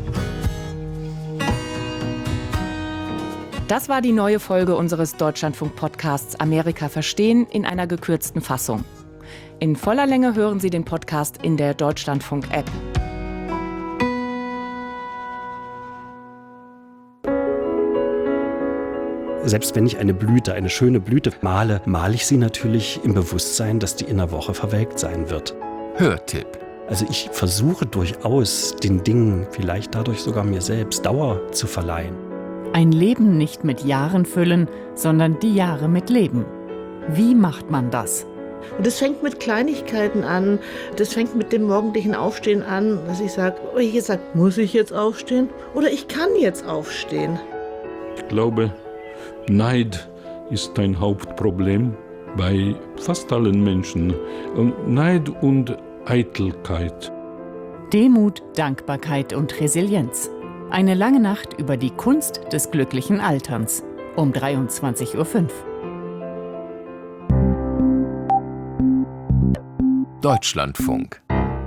Das war die neue Folge unseres Deutschlandfunk-Podcasts Amerika verstehen in einer gekürzten Fassung. In voller Länge hören Sie den Podcast in der Deutschlandfunk-App. Selbst wenn ich eine Blüte, eine schöne Blüte male, male ich sie natürlich im Bewusstsein, dass die in einer Woche verwelkt sein wird. Hörtipp. Also ich versuche durchaus, den Dingen, vielleicht dadurch sogar mir selbst, Dauer zu verleihen. Ein Leben nicht mit Jahren füllen, sondern die Jahre mit Leben. Wie macht man das? Und das fängt mit Kleinigkeiten an. Das fängt mit dem morgendlichen Aufstehen an, dass ich sage, oh, ich sage, muss ich jetzt aufstehen? Oder ich kann jetzt aufstehen. Ich glaube, Neid ist ein Hauptproblem bei fast allen Menschen. Und Neid und Eitelkeit. Demut, Dankbarkeit und Resilienz. Eine lange Nacht über die Kunst des glücklichen Alterns. Um dreiundzwanzig Uhr fünf. Deutschlandfunk.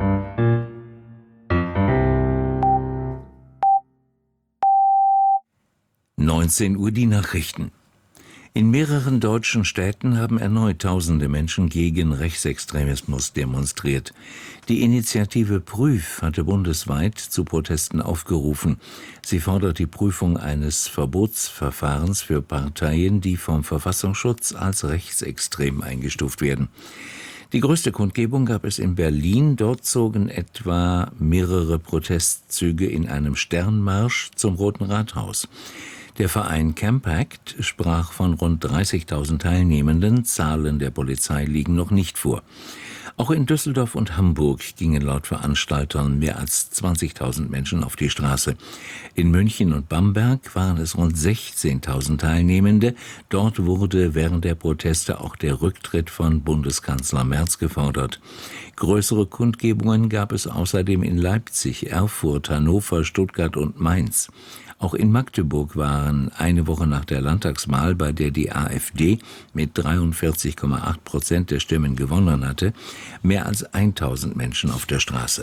neunzehn Uhr die Nachrichten. In mehreren deutschen Städten haben erneut tausende Menschen gegen Rechtsextremismus demonstriert. Die Initiative Prüf hatte bundesweit zu Protesten aufgerufen. Sie fordert die Prüfung eines Verbotsverfahrens für Parteien, die vom Verfassungsschutz als rechtsextrem eingestuft werden. Die größte Kundgebung gab es in Berlin. Dort zogen etwa mehrere Protestzüge in einem Sternmarsch zum Roten Rathaus. Der Verein Campact sprach von rund dreißigtausend Teilnehmenden. Zahlen der Polizei liegen noch nicht vor. Auch in Düsseldorf und Hamburg gingen laut Veranstaltern mehr als zwanzigtausend Menschen auf die Straße. In München und Bamberg waren es rund sechzehntausend Teilnehmende. Dort wurde während der Proteste auch der Rücktritt von Bundeskanzler Merz gefordert. Größere Kundgebungen gab es außerdem in Leipzig, Erfurt, Hannover, Stuttgart und Mainz. Auch in Magdeburg waren eine Woche nach der Landtagswahl, bei der die AfD mit dreiundvierzig Komma acht Prozent der Stimmen gewonnen hatte, mehr als tausend Menschen auf der Straße.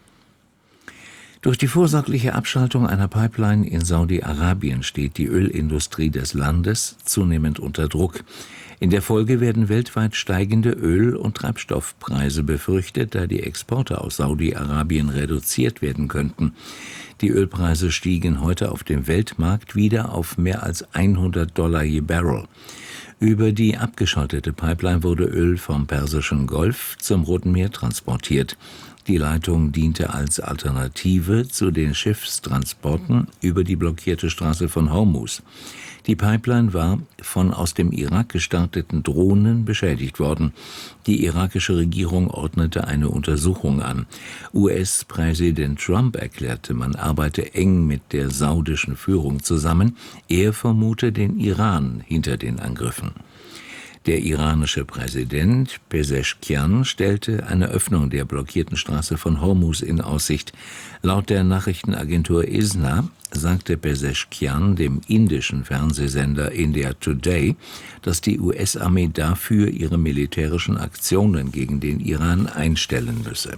Durch die vorsorgliche Abschaltung einer Pipeline in Saudi-Arabien steht die Ölindustrie des Landes zunehmend unter Druck. In der Folge werden weltweit steigende Öl- und Treibstoffpreise befürchtet, da die Exporte aus Saudi-Arabien reduziert werden könnten. Die Ölpreise stiegen heute auf dem Weltmarkt wieder auf mehr als hundert Dollar je Barrel. Über die abgeschaltete Pipeline wurde Öl vom Persischen Golf zum Roten Meer transportiert. Die Leitung diente als Alternative zu den Schiffstransporten über die blockierte Straße von Hormuz. Die Pipeline war von aus dem Irak gestarteten Drohnen beschädigt worden. Die irakische Regierung ordnete eine Untersuchung an. U S-Präsident Trump erklärte, man arbeite eng mit der saudischen Führung zusammen. Er vermute den Iran hinter den Angriffen. Der iranische Präsident Pezeshkian stellte eine Öffnung der blockierten Straße von Hormuz in Aussicht. Laut der Nachrichtenagentur I S N A sagte Pezeshkian dem indischen Fernsehsender India Today, dass die U S-Armee dafür ihre militärischen Aktionen gegen den Iran einstellen müsse.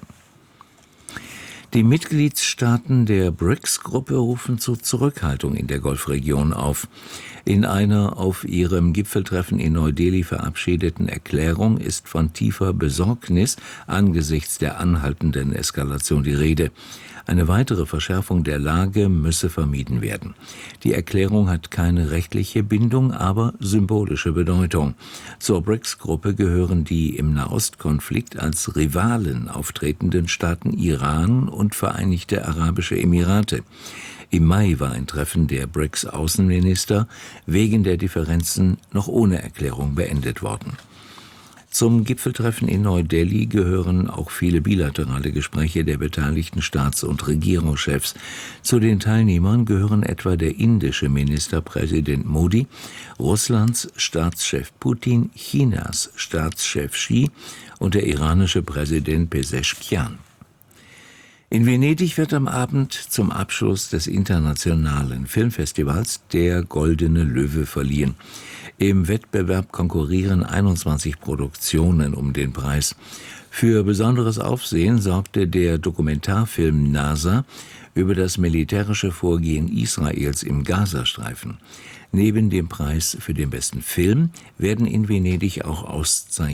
Die Mitgliedstaaten der B R I C S-Gruppe rufen zur Zurückhaltung in der Golfregion auf. In einer auf ihrem Gipfeltreffen in Neu-Delhi verabschiedeten Erklärung ist von tiefer Besorgnis angesichts der anhaltenden Eskalation die Rede. Eine weitere Verschärfung der Lage müsse vermieden werden. Die Erklärung hat keine rechtliche Bindung, aber symbolische Bedeutung. Zur B R I C S-Gruppe gehören die im Nahostkonflikt als Rivalen auftretenden Staaten Iran und und Vereinigte Arabische Emirate. Im Mai war ein Treffen der B R I C S-Außenminister wegen der Differenzen noch ohne Erklärung beendet worden. Zum Gipfeltreffen in Neu-Delhi gehören auch viele bilaterale Gespräche der beteiligten Staats- und Regierungschefs. Zu den Teilnehmern gehören etwa der indische Ministerpräsident Modi, Russlands Staatschef Putin, Chinas Staatschef Xi und der iranische Präsident Pezeshkian. In Venedig wird am Abend zum Abschluss des internationalen Filmfestivals der Goldene Löwe verliehen. Im Wettbewerb konkurrieren einundzwanzig Produktionen um den Preis. Für besonderes Aufsehen sorgte der Dokumentarfilm NASA über das militärische Vorgehen Israels im Gazastreifen. Neben dem Preis für den besten Film werden in Venedig auch Auszeichnungen